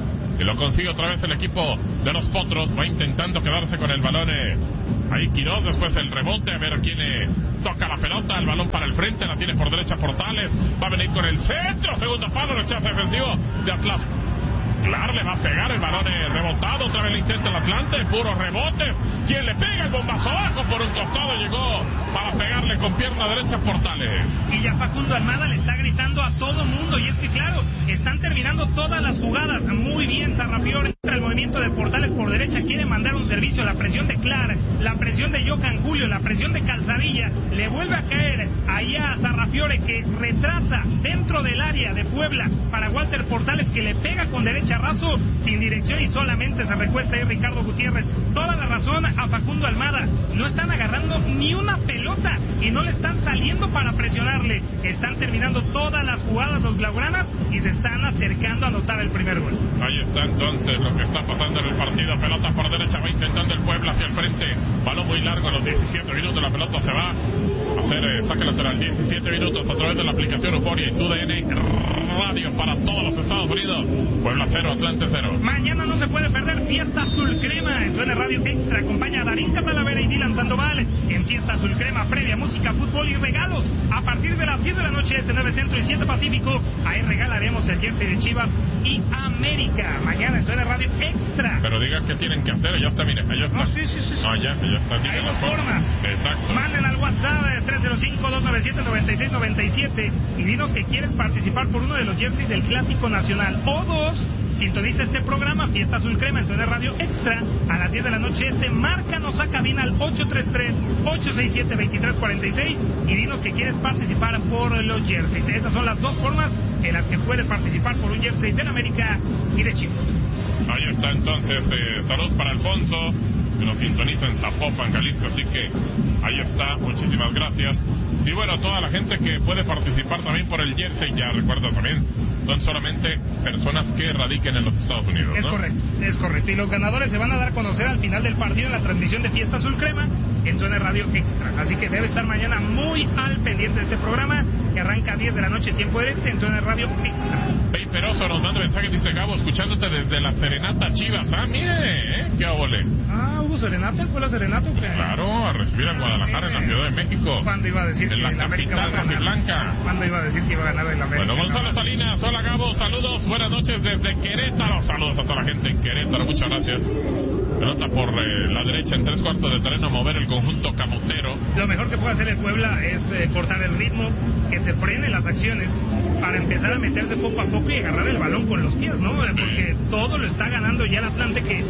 Y lo consigue otra vez el equipo de los Potros. Va intentando quedarse con el balón. Eh, ahí Quiroz, después el rebote. A ver quién eh, toca la pelota. El balón para el frente. La tiene por derecha Portales. Va a venir con el centro. Segundo palo. Rechazo defensivo de Atlas. Claro, le va a pegar el balón eh, rebotado. Otra vez le intenta el Atlante. Puros rebotes. Quien le pega el bombazo abajo por un costado. Llegó para pegarle con pierna derecha Portales. Y ya Facundo Almada le está gritando a todo mundo. Y es que claro, están terminando todas las jugadas. Muy bien, Sarrafiore entra el movimiento de Portales por derecha. Quiere mandar un servicio. La presión de Clar, la presión de Johan Julio, la presión de Calzadilla. Le vuelve a caer allá a Sarrafiore, que retrasa dentro del área de Puebla para Walter Portales, que le pega con derecha raso, sin dirección, y solamente se recuesta ahí Ricardo Gutiérrez. Toda la razón a Facundo Almada. No están agarrando ni una pelota y no le están saliendo para presionarle. Están terminando todas las jugadas los blaugranas y se están acercando a anotar el primer gol. Ahí está entonces lo que está pasando en el partido. Pelota por derecha, va intentando el Puebla hacia el frente. Balón muy largo a los diecisiete minutos. La pelota se va a hacer eh, saque lateral. diecisiete minutos a través de la aplicación Euforia y T U D N Radio para todos los Estados Unidos. Puebla cero, Atlante cero. Mañana no se puede perder Fiesta Azul Crema. En T U D N Radio Extra acompaña a Darín Catalavera y Dylan Sandoval en Fiesta Azul Crema, previa música, fútbol y regalos. A partir de las diez de la noche, este nueve Centro y siete Pacífico, ahí regalaremos el jersey de Chivas y América. Mañana en T U D N Radio Extra. Pero digan qué tienen que hacer. Ya está, mire, allá está. No, sí, sí, sí. No, ya, ya está. Hay dos formas. Exacto. Manden al WhatsApp tres cero cinco, dos nueve siete, nueve seis nueve siete y dinos que quieres participar por uno de los jerseys del Clásico Nacional. O dos, sintoniza este programa, Fiesta Azul Crema, en T U D N Radio Extra, a las diez de la noche este. Márcanos a cabina al ocho tres tres, ocho seis siete, dos tres cuatro seis y dinos que quieres participar por los jerseys. Esas son las dos formas en las que puede participar por un jersey de América y de Chivas. Ahí está entonces, eh, salud para Alfonso, que nos sintoniza en Zapopan, Jalisco, así que ahí está, muchísimas gracias. Y bueno, toda la gente que puede participar también por el jersey, ya recuerda también, son solamente personas que radiquen en los Estados Unidos, ¿no? Es correcto, es correcto. Y los ganadores se van a dar a conocer al final del partido en la transmisión de Fiesta Azul Crema en T U D N Radio Extra. Así que debe estar mañana muy al pendiente de este programa, que arranca a diez de la noche, tiempo de este, en T U D N Radio Extra. Pei Peroso nos manda mensaje, dice Gabo, escuchándote desde la Serenata Chivas. Ah, mire, ¿eh? ¿Qué óvole? Ah, ¿hubo Serenata? ¿Fue la Serenata? ¿O qué? Claro, a recibir a Guadalajara en la Ciudad de México. ¿Cuándo iba a decir en que la el América va a capital rojiblanca? ¿Cuándo iba a decir que iba a ganar el América? Bueno, Gonzalo Salinas, hola Gabo, saludos, buenas noches desde Querétaro. Saludos a toda la gente en Querétaro, muchas gracias. Pelota por eh, la derecha en tres cuartos de terreno a mover el conjunto camotero. Lo mejor que puede hacer el Puebla es eh, cortar el ritmo, que se frenen las acciones para empezar a meterse poco a poco y agarrar el balón con los pies, ¿no? Porque todo lo está ganando ya el Atlante, que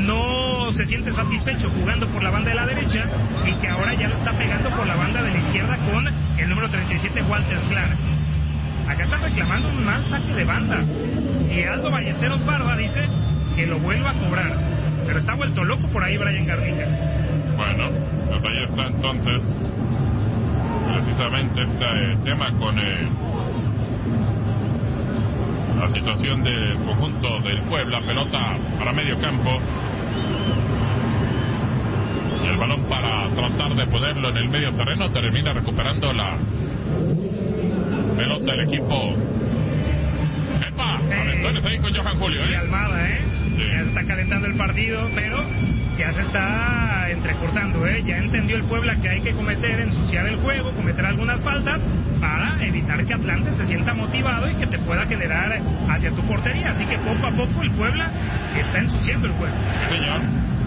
no se siente satisfecho jugando por la banda de la derecha y que ahora ya lo está pegando por la banda de la izquierda con el número treinta y siete, Walter Clark. Acá están reclamando un mal saque de banda y Aldo Ballesteros Barba dice que lo vuelva a cobrar, pero está vuelto loco por ahí Brian Garnica. Bueno, pues ahí está entonces precisamente este eh, tema con eh, la situación del conjunto del Puebla. Pelota para medio campo y el balón para tratar de ponerlo en el medio terreno. Termina recuperando la pelota el equipo. ¡Epa! Aventones ahí con Johan Julio, ¿eh? Y Almada, ¿eh? Sí. Ya se está calentando el partido, pero ya se está entrecortando, ¿eh? Ya entendió el Puebla que hay que cometer, ensuciar el juego, cometer algunas faltas para evitar que Atlante se sienta motivado y que te pueda generar hacia tu portería. Así que poco a poco el Puebla está ensuciando el juego. Sí, señor.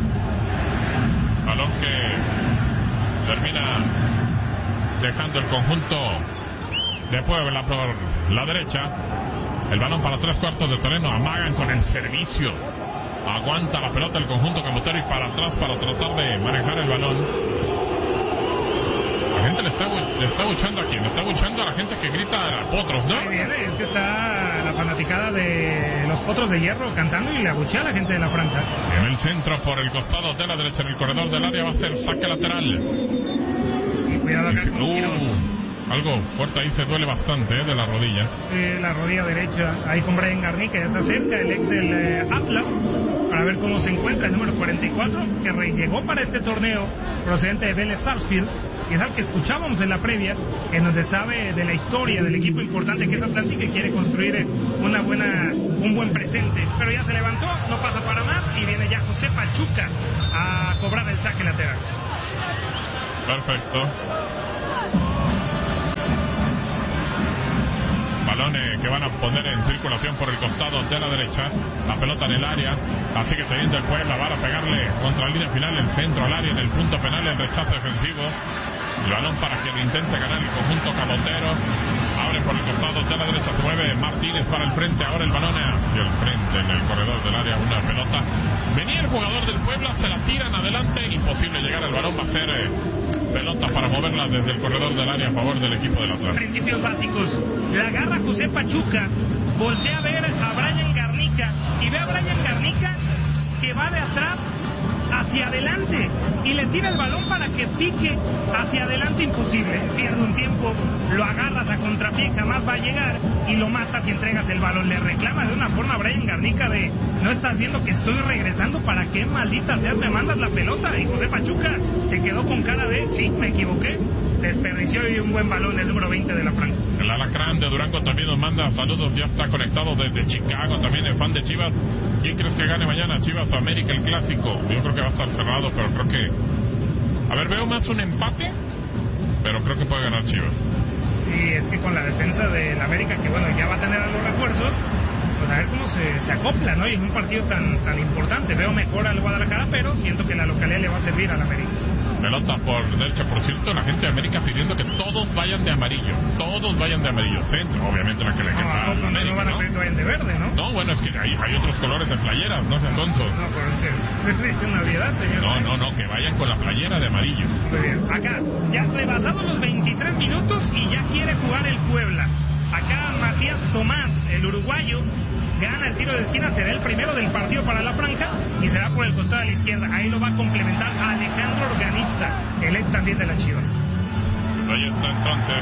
Balón que termina dejando el conjunto de Puebla por la derecha. El balón para tres cuartos de terreno. Amagan con el servicio. Aguanta la pelota el conjunto camotero y para atrás para tratar de manejar el balón. La gente le está, le está buchando aquí. Le está buchando a la gente que grita a Potros, ¿no? Ahí viene, es que está la fanaticada de los Potros de Hierro cantando y le abuchea a la gente de la franja. En el centro por el costado de la derecha, en el corredor del área va a ser saque lateral. Y cuidado acá con Quiroz. Algo fuerte ahí, se duele bastante, ¿eh? De la rodilla. Eh, la rodilla derecha, ahí con Brian Garnica, ya se acerca el ex del eh, Atlas, para ver cómo se encuentra el número cuarenta y cuatro, que llegó para este torneo, procedente de Vélez Sarsfield, y es al que escuchábamos en la previa, en donde sabe de la historia del equipo importante que es Atlántica y quiere construir una buena, un buen presente. Pero ya se levantó, no pasa para más y viene ya José Pachuca a cobrar el saque lateral. Perfecto. Balones que van a poner en circulación por el costado de la derecha. La pelota en el área. Así que teniendo el Puebla, van a pegarle contra la línea final, el centro al área, en el punto penal, el rechazo defensivo. El balón para quien intente ganar el conjunto camotero. Abre por el costado de la derecha, se mueve Martínez para el frente. Ahora el balón hacia el frente en el corredor del área. Una pelota. Venía el jugador del Puebla, se la tiran adelante. Imposible llegar al balón. Va a ser eh, pelota para moverla desde el corredor del área a favor del equipo del Atlántico. Principios básicos. La agarra José Pachuca. Voltea a ver a Brian Garnica. Y ve a Brian Garnica que va de atrás hacia adelante y le tira el balón para que pique hacia adelante. Imposible, pierde un tiempo, lo agarras a contrapié, jamás va a llegar y lo matas y entregas el balón. Le reclama de una forma a Brian Garnica de: no estás viendo que estoy regresando, ¿para qué maldita sea me mandas la pelota? Y José Pachuca se quedó con cara de: sí, me equivoqué. Desperdició y un buen balón el número veinte de la franja. El Alacrán de Durango también nos manda saludos, ya está conectado desde Chicago, también el fan de Chivas. ¿Quién crees que gane mañana, Chivas o América, el clásico? Yo creo que va a estar cerrado, pero creo que... A ver, veo más un empate, pero creo que puede ganar Chivas. Y es que con la defensa del América, que bueno, ya va a tener a los refuerzos, pues a ver cómo se, se acopla, ¿no? Y en un partido tan, tan importante, veo mejor al Guadalajara, pero siento que la localidad le va a servir al América. Pelota por derecha, por cierto, la gente de América pidiendo que todos vayan de amarillo, todos vayan de amarillo, centro, obviamente la que le queda no, no, América, no van a pedir que vayan de verde, ¿no? No, bueno, es que hay, hay otros colores de playeras, no sean tontos. No, pero es que es una obviedad, señor. No, no, no, que vayan con la playera de amarillo. Muy bien, acá, ya rebasados los veintitrés minutos y ya quiere jugar el Puebla. Acá Matías Tomás, el uruguayo, gana el tiro de esquina, será el primero del partido para la franja y será por el costado de la izquierda. Ahí lo va a complementar Alejandro Organista, el ex también de las Chivas. Ahí está entonces.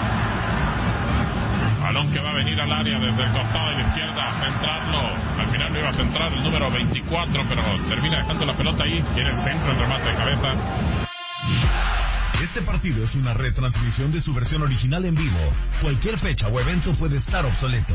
Balón que va a venir al área desde el costado de la izquierda, a centrarlo. Al final no iba a centrar el número veinticuatro, pero termina dejando la pelota ahí. Tiene el centro, el remate de cabeza. Este partido es una retransmisión de su versión original en vivo. Cualquier fecha o evento puede estar obsoleto.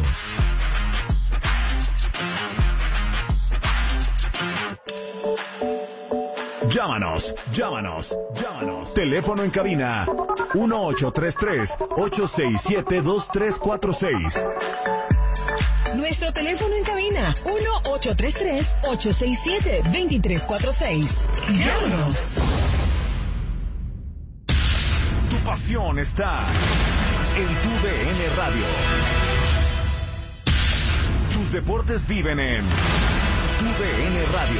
Llámanos, llámanos, llámanos. Teléfono en cabina uno ocho tres tres, ocho seis siete, dos tres cuatro seis. Nuestro teléfono en cabina uno ocho tres tres, ocho seis siete, dos tres cuatro seis. Llámanos. Tu pasión está en tu D N Radio. Tus deportes viven en tu D N Radio.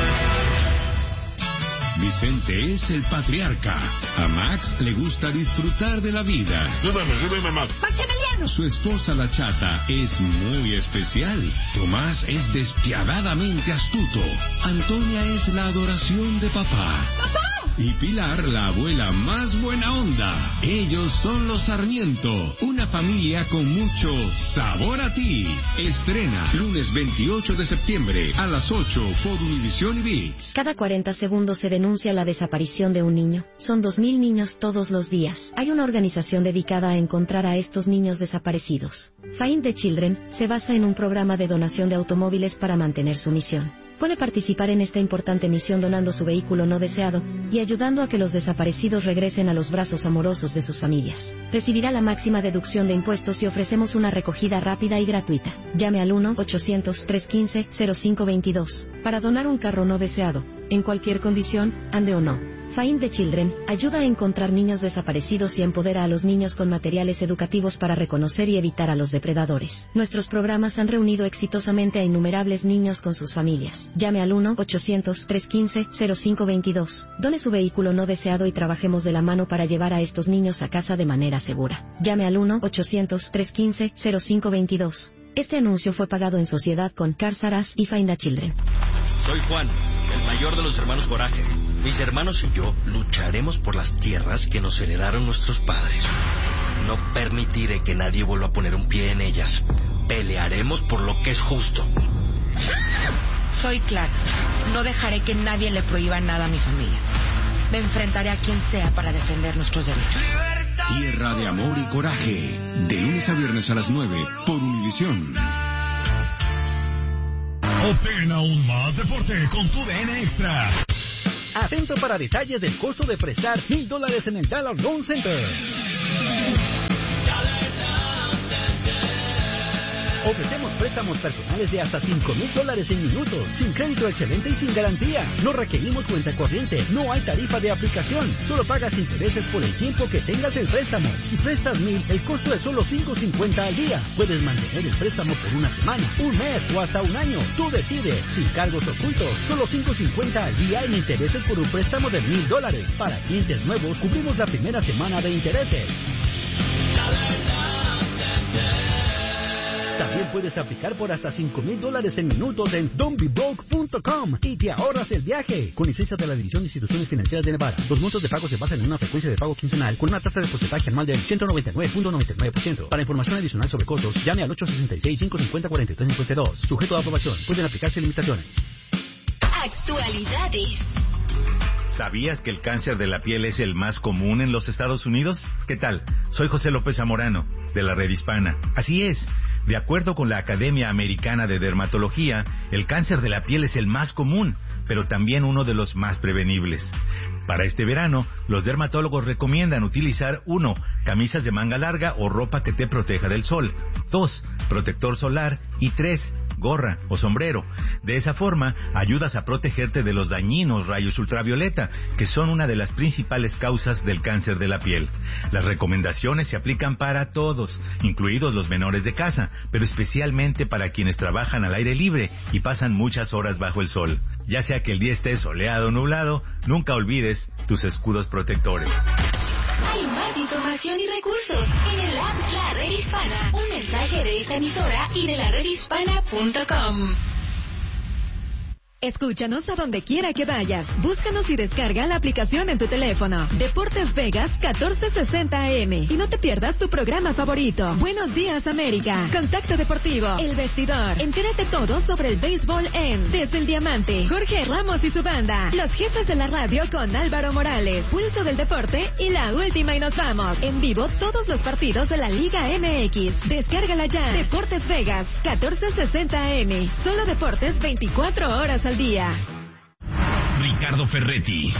Vicente es el patriarca. A Max le gusta disfrutar de la vida. Súbeme, súbeme más. Maximiliano. Su esposa la chata es muy especial. Tomás es despiadadamente astuto. Antonia es la adoración de papá. ¡Papá! Y Pilar, la abuela más buena onda. Ellos son los Sarmiento, una familia con mucho sabor a ti. Estrena lunes veintiocho de septiembre a las ocho por Univisión y ViX. Cada cuarenta segundos se denuncia la desaparición de un niño. Son dos mil niños todos los días. Hay una organización dedicada a encontrar a estos niños desaparecidos. Find the Children se basa en un programa de donación de automóviles para mantener su misión. Puede participar en esta importante misión donando su vehículo no deseado y ayudando a que los desaparecidos regresen a los brazos amorosos de sus familias. Recibirá la máxima deducción de impuestos y ofrecemos una recogida rápida y gratuita. Llame al uno ochocientos, trescientos quince, cero cinco veintidós para donar un carro no deseado, en cualquier condición, ande o no. Find the Children ayuda a encontrar niños desaparecidos y empodera a los niños con materiales educativos para reconocer y evitar a los depredadores. Nuestros programas han reunido exitosamente a innumerables niños con sus familias. Llame al uno ochocientos, trescientos quince, cero cinco veintidós. Done su vehículo no deseado y trabajemos de la mano para llevar a estos niños a casa de manera segura. Llame al uno ochocientos, trescientos quince, cero cinco veintidós. Este anuncio fue pagado en sociedad con Cars R Us y Find the Children. Soy Juan, el mayor de los hermanos Coraje. Mis hermanos y yo lucharemos por las tierras que nos heredaron nuestros padres. No permitiré que nadie vuelva a poner un pie en ellas. Pelearemos por lo que es justo. Soy Clara. No dejaré que nadie le prohíba nada a mi familia. Me enfrentaré a quien sea para defender nuestros derechos. Tierra de amor y coraje. De lunes a viernes a las nueve por Univisión. Obtén aún más deporte con tu D N Extra. Atento para detalles del costo de prestar mil dólares en el Dollar Loan Center. Ofrecemos préstamos personales de hasta cinco mil dólares en minutos, sin crédito excelente y sin garantía. No requerimos cuenta corriente, no hay tarifa de aplicación. Solo pagas intereses por el tiempo que tengas el préstamo. Si prestas mil, el costo es solo cinco cincuenta al día. Puedes mantener el préstamo por una semana, un mes o hasta un año. Tú decides, sin cargos ocultos. Solo cinco cincuenta al día en intereses por un préstamo de mil dólares. Para clientes nuevos, cubrimos la primera semana de intereses. También puedes aplicar por hasta cinco mil dólares en minutos en don't be broke punto com y te ahorras el viaje. Con licencia de la División de Instituciones Financieras de Nevada. Los montos de pago se basan en una frecuencia de pago quincenal con una tasa de porcentaje anual del ciento noventa y nueve punto noventa y nueve por ciento. Para información adicional sobre costos, llame al ocho sesenta y seis, cinco cincuenta, cuarenta y tres cincuenta y dos. Sujeto a aprobación. Pueden aplicarse limitaciones. Actualidades. ¿Sabías que el cáncer de la piel es el más común en los Estados Unidos? ¿Qué tal? Soy José López Zamorano, de la Red Hispana. Así es. De acuerdo con la Academia Americana de Dermatología, el cáncer de la piel es el más común, pero también uno de los más prevenibles. Para este verano, los dermatólogos recomiendan utilizar uno, camisas de manga larga o ropa que te proteja del sol. dos, protector solar. Y tres, gorra o sombrero. De esa forma, ayudas a protegerte de los dañinos rayos ultravioleta, que son una de las principales causas del cáncer de la piel. Las recomendaciones se aplican para todos, incluidos los menores de casa, pero especialmente para quienes trabajan al aire libre y pasan muchas horas bajo el sol. Ya sea que el día esté soleado o nublado, nunca olvides tus escudos protectores. Hay más información y recursos en el app La Red Hispana. Un mensaje de esta emisora y de la red hispana punto com. Escúchanos a donde quiera que vayas. Búscanos y descarga la aplicación en tu teléfono. Deportes Vegas catorce sesenta A M. Y no te pierdas tu programa favorito. Buenos días, América. Contacto Deportivo. El Vestidor. Entérate todo sobre el béisbol en Desde el Diamante. Jorge Ramos y su banda. Los jefes de la radio con Álvaro Morales. Pulso del Deporte y la última y nos vamos. En vivo todos los partidos de la Liga M X. Descárgala ya. Deportes Vegas catorce sesenta A M. Solo deportes veinticuatro horas al día. Ricardo Ferretti,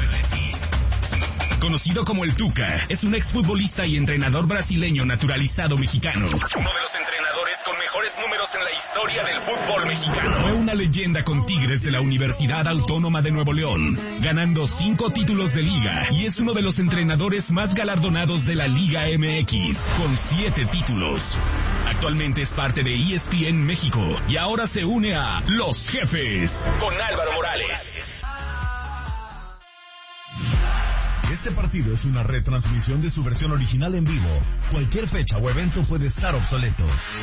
conocido como el Tuca, es un exfutbolista y entrenador brasileño naturalizado mexicano. Uno de los entrenadores con mejores números en la historia del fútbol mexicano. Fue una leyenda con Tigres de la Universidad Autónoma de Nuevo León, ganando cinco títulos de liga, y es uno de los entrenadores más galardonados de la Liga M X, con siete títulos. Actualmente es parte de E S P N México y ahora se une a Los Jefes con Álvaro Morales. Este partido es una retransmisión de su versión original en vivo. Cualquier fecha o evento puede estar obsoleto.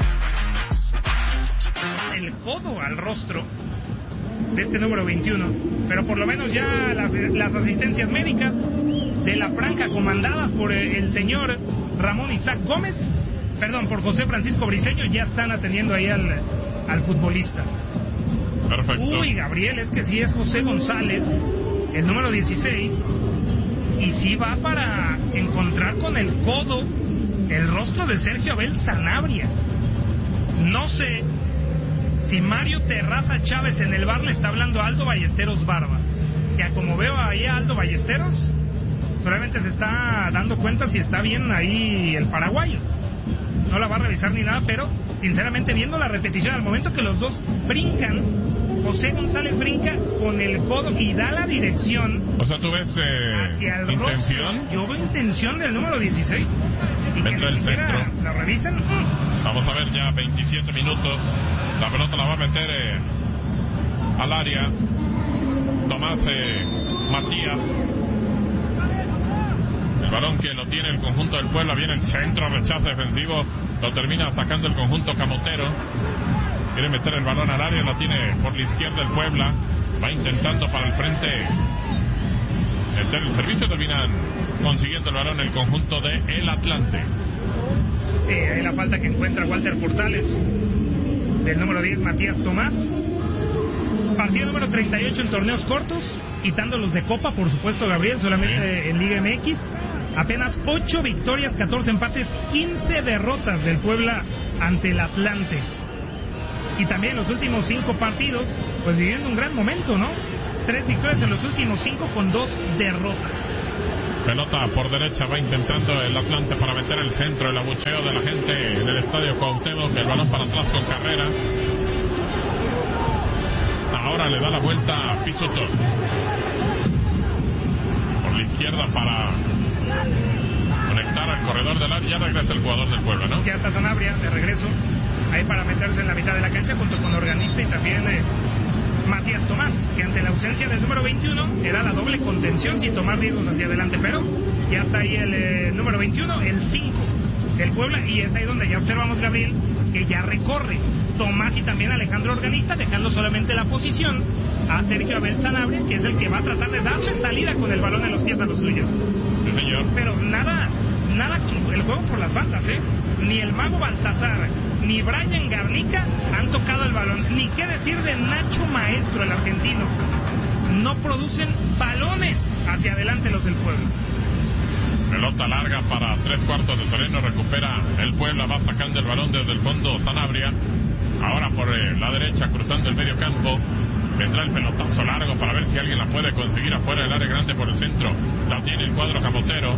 El codo al rostro de este número veintiuno, pero por lo menos ya las, las asistencias médicas de la franja comandadas por el señor Ramón Isaac Gómez, perdón, por José Francisco Briceño, ya están atendiendo ahí al, al futbolista. Perfecto. Uy, Gabriel, es que sí es José González, el número dieciséis, y sí va para encontrar con el codo el rostro de Sergio Abel Sanabria. No sé si Mario Terraza Chávez en el bar le está hablando a Aldo Ballesteros Barba. Ya como veo ahí a Aldo Ballesteros, solamente se está dando cuenta si está bien ahí el paraguayo. No la va a revisar ni nada, pero sinceramente viendo la repetición al momento que los dos brincan, José González brinca con el codo y da la dirección. O sea, tú ves eh, hacia el intención. Rostro. Yo veo intención del número dieciséis. Y que Entra ni el siquiera centro. la revisan. Vamos a ver ya veintisiete minutos. La pelota la va a meter eh, al área Tomás eh, Matías. El balón que lo tiene el conjunto del Puebla, viene el centro, rechazo defensivo, lo termina sacando el conjunto camotero. Quiere meter el balón al área, la tiene por la izquierda el Puebla, va intentando para el frente meter el servicio, terminan consiguiendo el balón el conjunto de El Atlante. Sí, ahí la falta que encuentra Walter Portales, del número diez Matías Tomás. Partido número treinta y ocho en torneos cortos, quitando los de Copa, por supuesto, Gabriel, solamente sí. en Liga M X. Apenas ocho victorias, catorce empates, quince derrotas del Puebla ante el Atlante. Y también los últimos cinco partidos, pues viviendo un gran momento, ¿no? Tres victorias en los últimos cinco con dos derrotas. Pelota por derecha, va intentando el Atlante para meter el centro, el abucheo de la gente en el estadio Cuauhtémoc, el balón para atrás con Carrera. Ahora le da la vuelta a Pisuto. Por la izquierda para conectar al corredor del área, ya regresa el jugador del Puebla, ¿no? Ya está Sanabria de regreso, ahí para meterse en la mitad de la cancha junto con Organista y también... Eh... Matías Tomás, que ante la ausencia del número veintiuno era la doble contención sin tomar riesgos hacia adelante, pero ya está ahí el eh, número veintiuno, el cinco del Puebla, y es ahí donde ya observamos, Gabriel, que ya recorre Tomás y también Alejandro Organista, dejando solamente la posición a Sergio Abel Sanabria, que es el que va a tratar de darle salida con el balón en los pies a los suyos. Sí, señor. Pero nada, nada con el juego por las bandas, ¿eh? Ni el Mago Baltazar, ni Brian Garnica han tocado el balón. Ni qué decir de Nacho Maestro, el argentino. No producen balones hacia adelante los del Puebla. Pelota larga para tres cuartos de terreno, recupera el Puebla, va sacando el balón desde el fondo Sanabria. Ahora por eh, la derecha, cruzando el medio campo. Vendrá el pelotazo largo para ver si alguien la puede conseguir afuera del área grande por el centro. La tiene el cuadro camotero.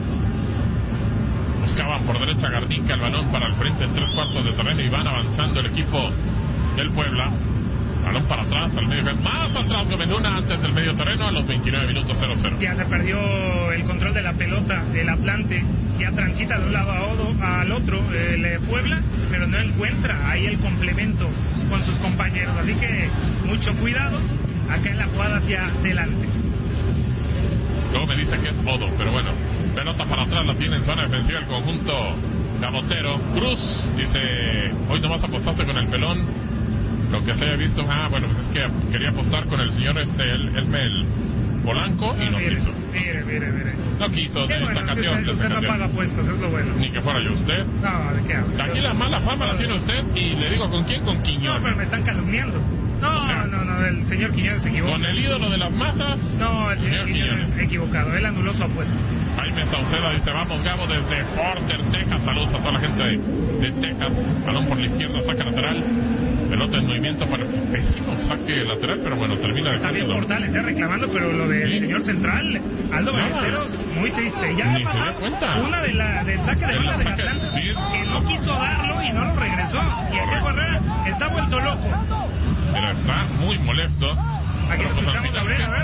Buscaban por derecha Garnica, el balón para el frente en tres cuartos de terreno y van avanzando el equipo del Puebla. Balón para atrás, al medio, más atrás Gomeluna antes del medio terreno a los veintinueve minutos cero cero. Ya se perdió el control de la pelota del Atlante, ya transita de un lado a otro, al otro el Puebla, pero no encuentra ahí el complemento con sus compañeros, así que mucho cuidado acá en la jugada hacia adelante. Luego me dice que es Odo, pero bueno, pelota para atrás, la tiene en zona defensiva el conjunto Gamotero. Cruz dice, hoy nomás apostaste con el pelón. Lo que se haya visto, ah, bueno, pues es que quería apostar con el señor este, el, el Mel Polanco y ah, no mire, quiso. Mire, mire, mire. No quiso, de bueno, sacación. Usted, usted no paga apuestas, es lo bueno. Ni que fuera yo usted. No, ¿de qué habla? Aquí la mala fama la tiene usted y le digo, ¿con quién? Con Quiñones. No, pero me están calumniando. No, o sea, no, no, el señor Quiñones se equivocó. ¿Con el ídolo de las masas? No, el señor, señor Quiñones, Quiñones equivocado, él anuló su apuesta. Jaime Sauceda dice, vamos Gabo desde Porter, Texas. Saludos a toda la gente de, de Texas. Balón por la izquierda, saca lateral. Pelota en movimiento para el pésimo saque lateral, pero bueno, termina de... Está bien Portales, eh, reclamando, pero lo del ¿sí? señor central, Aldo Ballesteros, muy triste. Ya Ni ha pasado cuenta. una de la, del saque de bola de Atlante, sí. que no quiso darlo y no lo regresó. Y el Piojo Herrera está vuelto loco. Pero está muy molesto. Aquí lo escuchamos, Gabriel, a ver.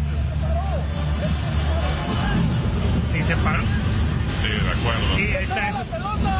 Y se paró. Sí, de acuerdo. Sí, ahí está eso.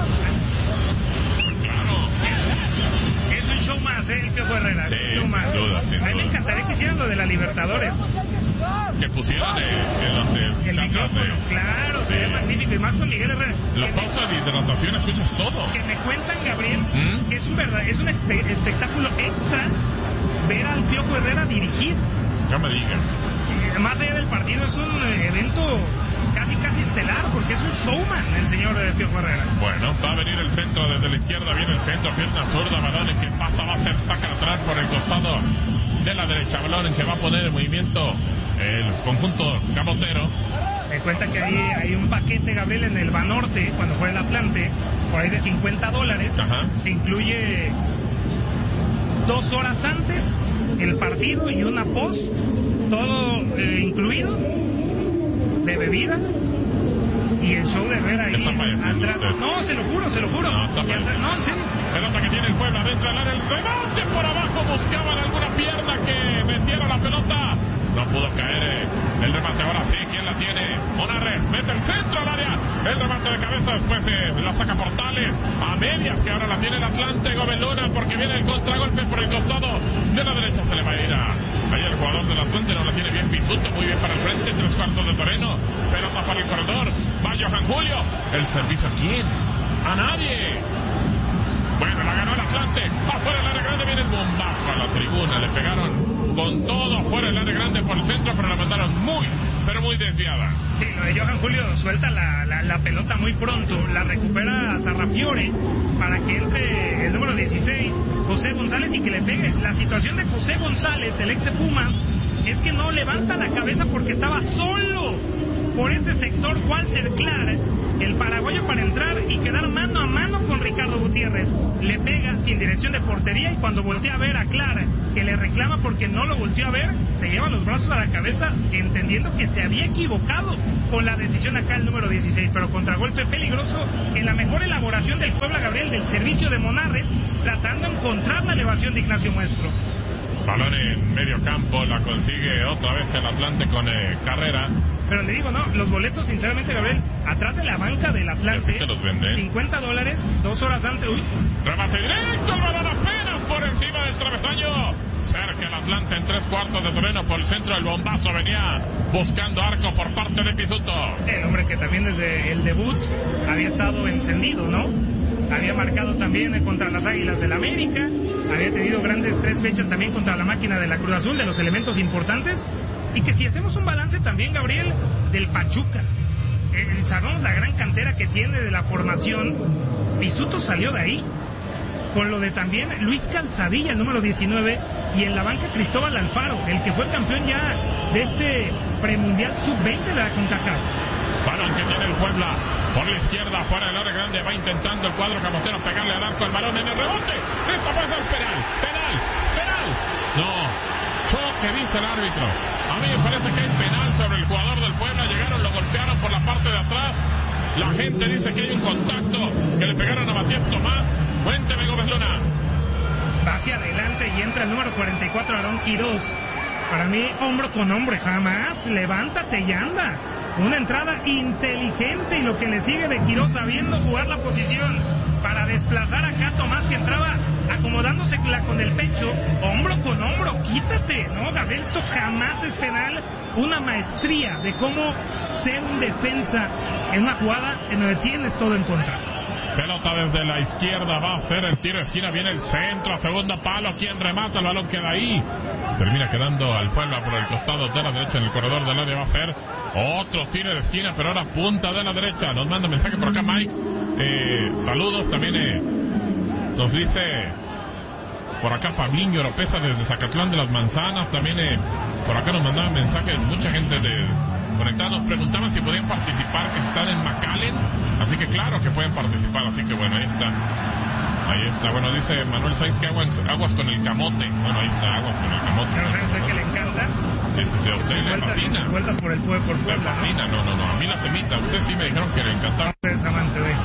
Claro. Es un show más, ¿eh? El Piojo Herrera. Sí, un show más. sin duda, sin a mí me duda. encantaría que hicieran lo de la Libertadores. Que pusieran eh, en los de, el micrófono, de... claro, sí. Sería magnífico. Y más con Miguel Herrera. La pausa de hidratación, escuchas todo. Que me cuentan, Gabriel, ¿Mm? que es un verdad, es un espe espectáculo extra ver al Piojo Herrera dirigir. Ya me digas. Más allá del partido, es un evento casi casi estelar, porque es un showman el señor eh, Piojo Herrera. Bueno, va a venir el centro desde la izquierda, viene el centro, pierna zurda, balón en que pasa, va a ser saca atrás por el costado de la derecha, balón en que va a poner en movimiento el conjunto camotero. Me cuenta que hay, hay un paquete, Gabriel, en el Banorte, cuando fue el Atlante, por ahí de cincuenta dólares, Ajá. que incluye dos horas antes el partido y una post, todo eh, incluido, de bebidas y el show de ver ahí atrás. No, se lo juro, se lo juro. No, está atrás, no, sí. Pelota que tiene el Puebla dentro del área, el remate por abajo, buscaban alguna pierna que metiera la pelota. No pudo caer eh, el remate, ahora sí, ¿quién la tiene? Monarres, mete el centro al área, el remate de cabeza, después eh, la saca Portales, a medias, que ahora la tiene el Atlante, Gomeluna, porque viene el contragolpe por el costado de la derecha, se le va a ir a... Ahí el jugador del Atlante no la tiene bien Pisuto, muy bien para el frente, tres cuartos de terreno, pelota para el corredor, va Johan Julio, el servicio a quién, a nadie. Bueno, la ganó el Atlante, afuera del área grande, viene el bombazo a la tribuna, le pegaron con todo afuera del área grande por el centro, pero la mandaron muy, pero muy desviada. Sí, lo de Johan Julio suelta la, la, la pelota muy pronto, la recupera Sarrafiore para que entre el número dieciséis, José González, y que le pegue. La situación de José González, el ex de Pumas, es que no levanta la cabeza porque estaba solo por ese sector Walter Clark, el paraguayo, para entrar y quedar mano a mano con Ricardo Gutiérrez. Le pega sin dirección de portería y cuando voltea a ver a Clark, que le reclama porque no lo volteó a ver, se lleva los brazos a la cabeza entendiendo que se había equivocado con la decisión acá el número dieciséis, pero contragolpe peligroso en la mejor elaboración del Puebla, Gabriel, del servicio de Monarres, tratando de encontrar la elevación de Ignacio Muestro. Balón en medio campo, la consigue otra vez el Atlante con eh, Carrera. Pero le digo, no, los boletos, sinceramente, Gabriel, atrás de la banca del Atlante, te los venden. cincuenta dólares, dos horas antes, uy. Remate directo, el balón apenas por encima del travesaño. Cerca el Atlante en tres cuartos de terreno por el centro, el bombazo venía buscando arco por parte de Pisuto. El hombre que también desde el debut había estado encendido, ¿no? Había marcado también contra las Águilas del América, había tenido grandes tres fechas también contra la máquina de la Cruz Azul, de los elementos importantes. Y que si hacemos un balance también, Gabriel, del Pachuca, eh, sabemos la gran cantera que tiene de la formación, Pisuto salió de ahí, con lo de también Luis Calzadilla, el número diecinueve, y en la banca Cristóbal Alfaro, el que fue campeón ya de este premundial sub veinte de la CONCACAF. Balón que tiene el Puebla por la izquierda, fuera del área grande, va intentando el cuadro camotero pegarle al arco, el balón en el rebote, esta puede ser penal, penal, penal, no, choque dice el árbitro. A mí me parece que hay penal sobre el jugador del Puebla, llegaron, lo golpearon por la parte de atrás, la gente dice que hay un contacto, que le pegaron a Matías Tomás. Cuénteme, Gómez Luna. Va hacia adelante y entra el número cuarenta y cuatro, Aarón Quirós. Para mí, hombro con hombro, jamás, levántate y anda. Una entrada inteligente y lo que le sigue de Quirós sabiendo jugar la posición para desplazar acá a Tomás, que entraba acomodándose con el pecho, hombro con hombro, quítate, ¿no, Gabriel? Esto jamás es penal, una maestría de cómo ser un defensa en una jugada en donde tienes todo en contra. Pelota desde la izquierda, va a ser el tiro de esquina, viene el centro, a segundo palo, quien remata, el balón queda ahí. Termina quedando al Puebla por el costado de la derecha en el corredor del área, va a ser otro tiro de esquina, pero ahora punta de la derecha. Nos manda mensaje por acá Mike, eh, saludos también, eh, nos dice por acá Pabliño Oropesa desde Zacatlán de las Manzanas, también eh, por acá nos mandaban mensajes mucha gente de conectada, nos preguntaban si podían participar, que están en McAllen, así que claro que pueden participar, así que bueno, ahí está, ahí está, bueno, dice Manuel Sainz que aguas, aguas con el camote, bueno, ahí está, aguas con el camote. ¿No sabe usted que le encanta? Eso sí, a usted le vueltas, fascina. Vueltas por el pueblo, por Le Puebla, fascina, no, no, no, a mí la semita, ustedes sí me dijeron que le encantaba. Usted es amante de...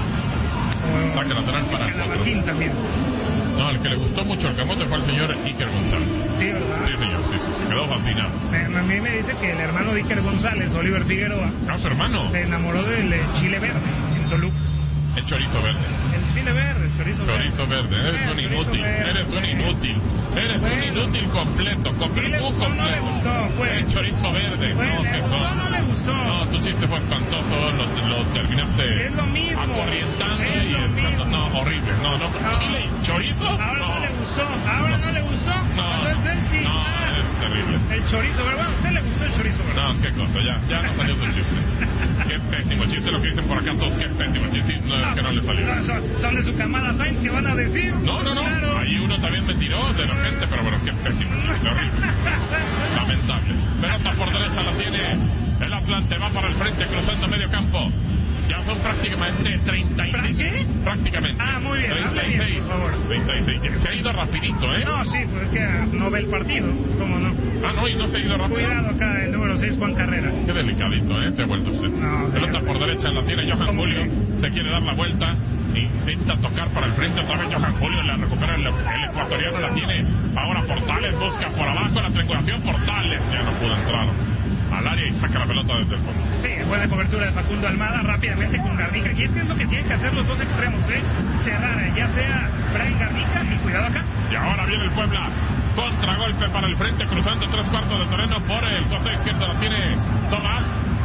Saca lateral para Calabacín también. No, el que le gustó mucho el camote fue el señor Iker González. Sí, ¿verdad? Sí, señor, sí, sí, se quedó fascinado. Me, a mí me dice que el hermano de Iker González, Oliver Figueroa, ¿Ah, su hermano? se enamoró del eh, chile verde en Toluca. El chorizo verde. El chile verde, el chorizo verde. Chorizo verde, eres un inútil, verde. eres un inútil, eres Bueno. un inútil completo, completo, ¿Sí le gustó, completo. no le gustó? Fue. El chorizo verde, Bueno, no, ¿le que gustó son- o no le gustó? No, tu chiste fue espantoso, lo, lo terminaste Es lo mismo. acorrientando Es y lo echando- mismo. no, horrible, no, no, No. chile y chorizo, Ahora no. no, le gustó, ahora no, le gustó. no, Entonces él sí. no, Ah, es terrible. el chorizo verde, bueno, a usted le gustó el chorizo verde. No, qué cosa, ya, ya no salió su chiste. Qué pésimo chiste lo que dicen por acá todos, qué pésimo chiste, sí, no es que no le salió. No, son, son de su camada Sainz, que van a decir. No, no, no, Claro. ahí uno también me tiró de repente, pero bueno, qué pésimo chiste, horrible. Lamentable. Pelota por derecha la tiene el Atlante, va para el frente, cruzando medio campo. Ya son prácticamente treinta y seis. ¿Qué? Prácticamente. Ah, muy bien, hable treinta y seis. bien, por favor. treinta y seis. Se ha ido rapidito, ¿eh? No, sí, pues es que no ve el partido, ¿cómo no? Ah, no, y no se ha ido rápido. Cuidado acá, el número seis, Juan Carrera. Qué delicadito, ¿eh? Se ha vuelto usted. No, Pelota señor. por derecha la tiene Johan ¿Cómo Julio. Se quiere dar la vuelta. Intenta tocar para el frente otra vez Johan Julio. La recupera el, el ecuatoriano. La tiene ahora Portales. Busca por abajo la triangulación. Portales. Ya no pudo entrar al área y saca la pelota desde el fondo. Sí, buena cobertura de Facundo Almada, rápidamente con Garnica. Y es que es lo que tienen que hacer los dos extremos, ¿eh? Cerrar, ya sea Brian Garnica y cuidado acá. Y ahora viene el Puebla. Contragolpe para el frente, cruzando tres cuartos de terreno por el costado izquierdo. La tiene Tomás.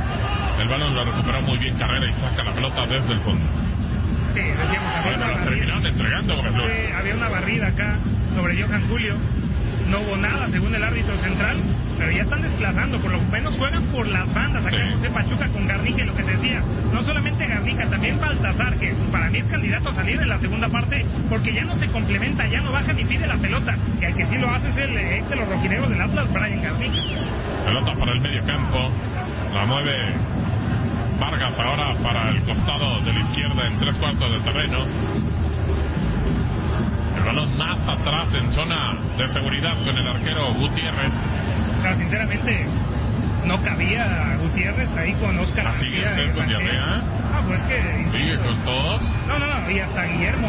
El balón lo recuperó muy bien Carrera y saca la pelota desde el fondo. Sí, decíamos, había Bueno, una la barrida. terminaron entregando, Gómez Luna. Sí, había una barrida acá sobre Johan Julio. no hubo nada según el árbitro central, pero ya están desplazando, por lo menos juegan por las bandas. Acá sí. José Pachuca con Garnica, y lo que te decía, no solamente Garnica, también Baltasar, que para mí es candidato a salir en la segunda parte, porque ya no se complementa, ya no baja ni pide la pelota, y el que sí lo hace es el ex de los rojineros del Atlas, Brian Garnica. Pelota para el medio campo, la mueve Vargas ahora para el costado de la izquierda en tres cuartos de terreno. El balón más atrás en zona de seguridad con el arquero Gutiérrez. Claro, sinceramente, no cabía Gutiérrez ahí con Oscar García. ¿Sigue usted con diarrea? Ah, pues que... ¿Sigue con todos? No, no, no, y hasta Guillermo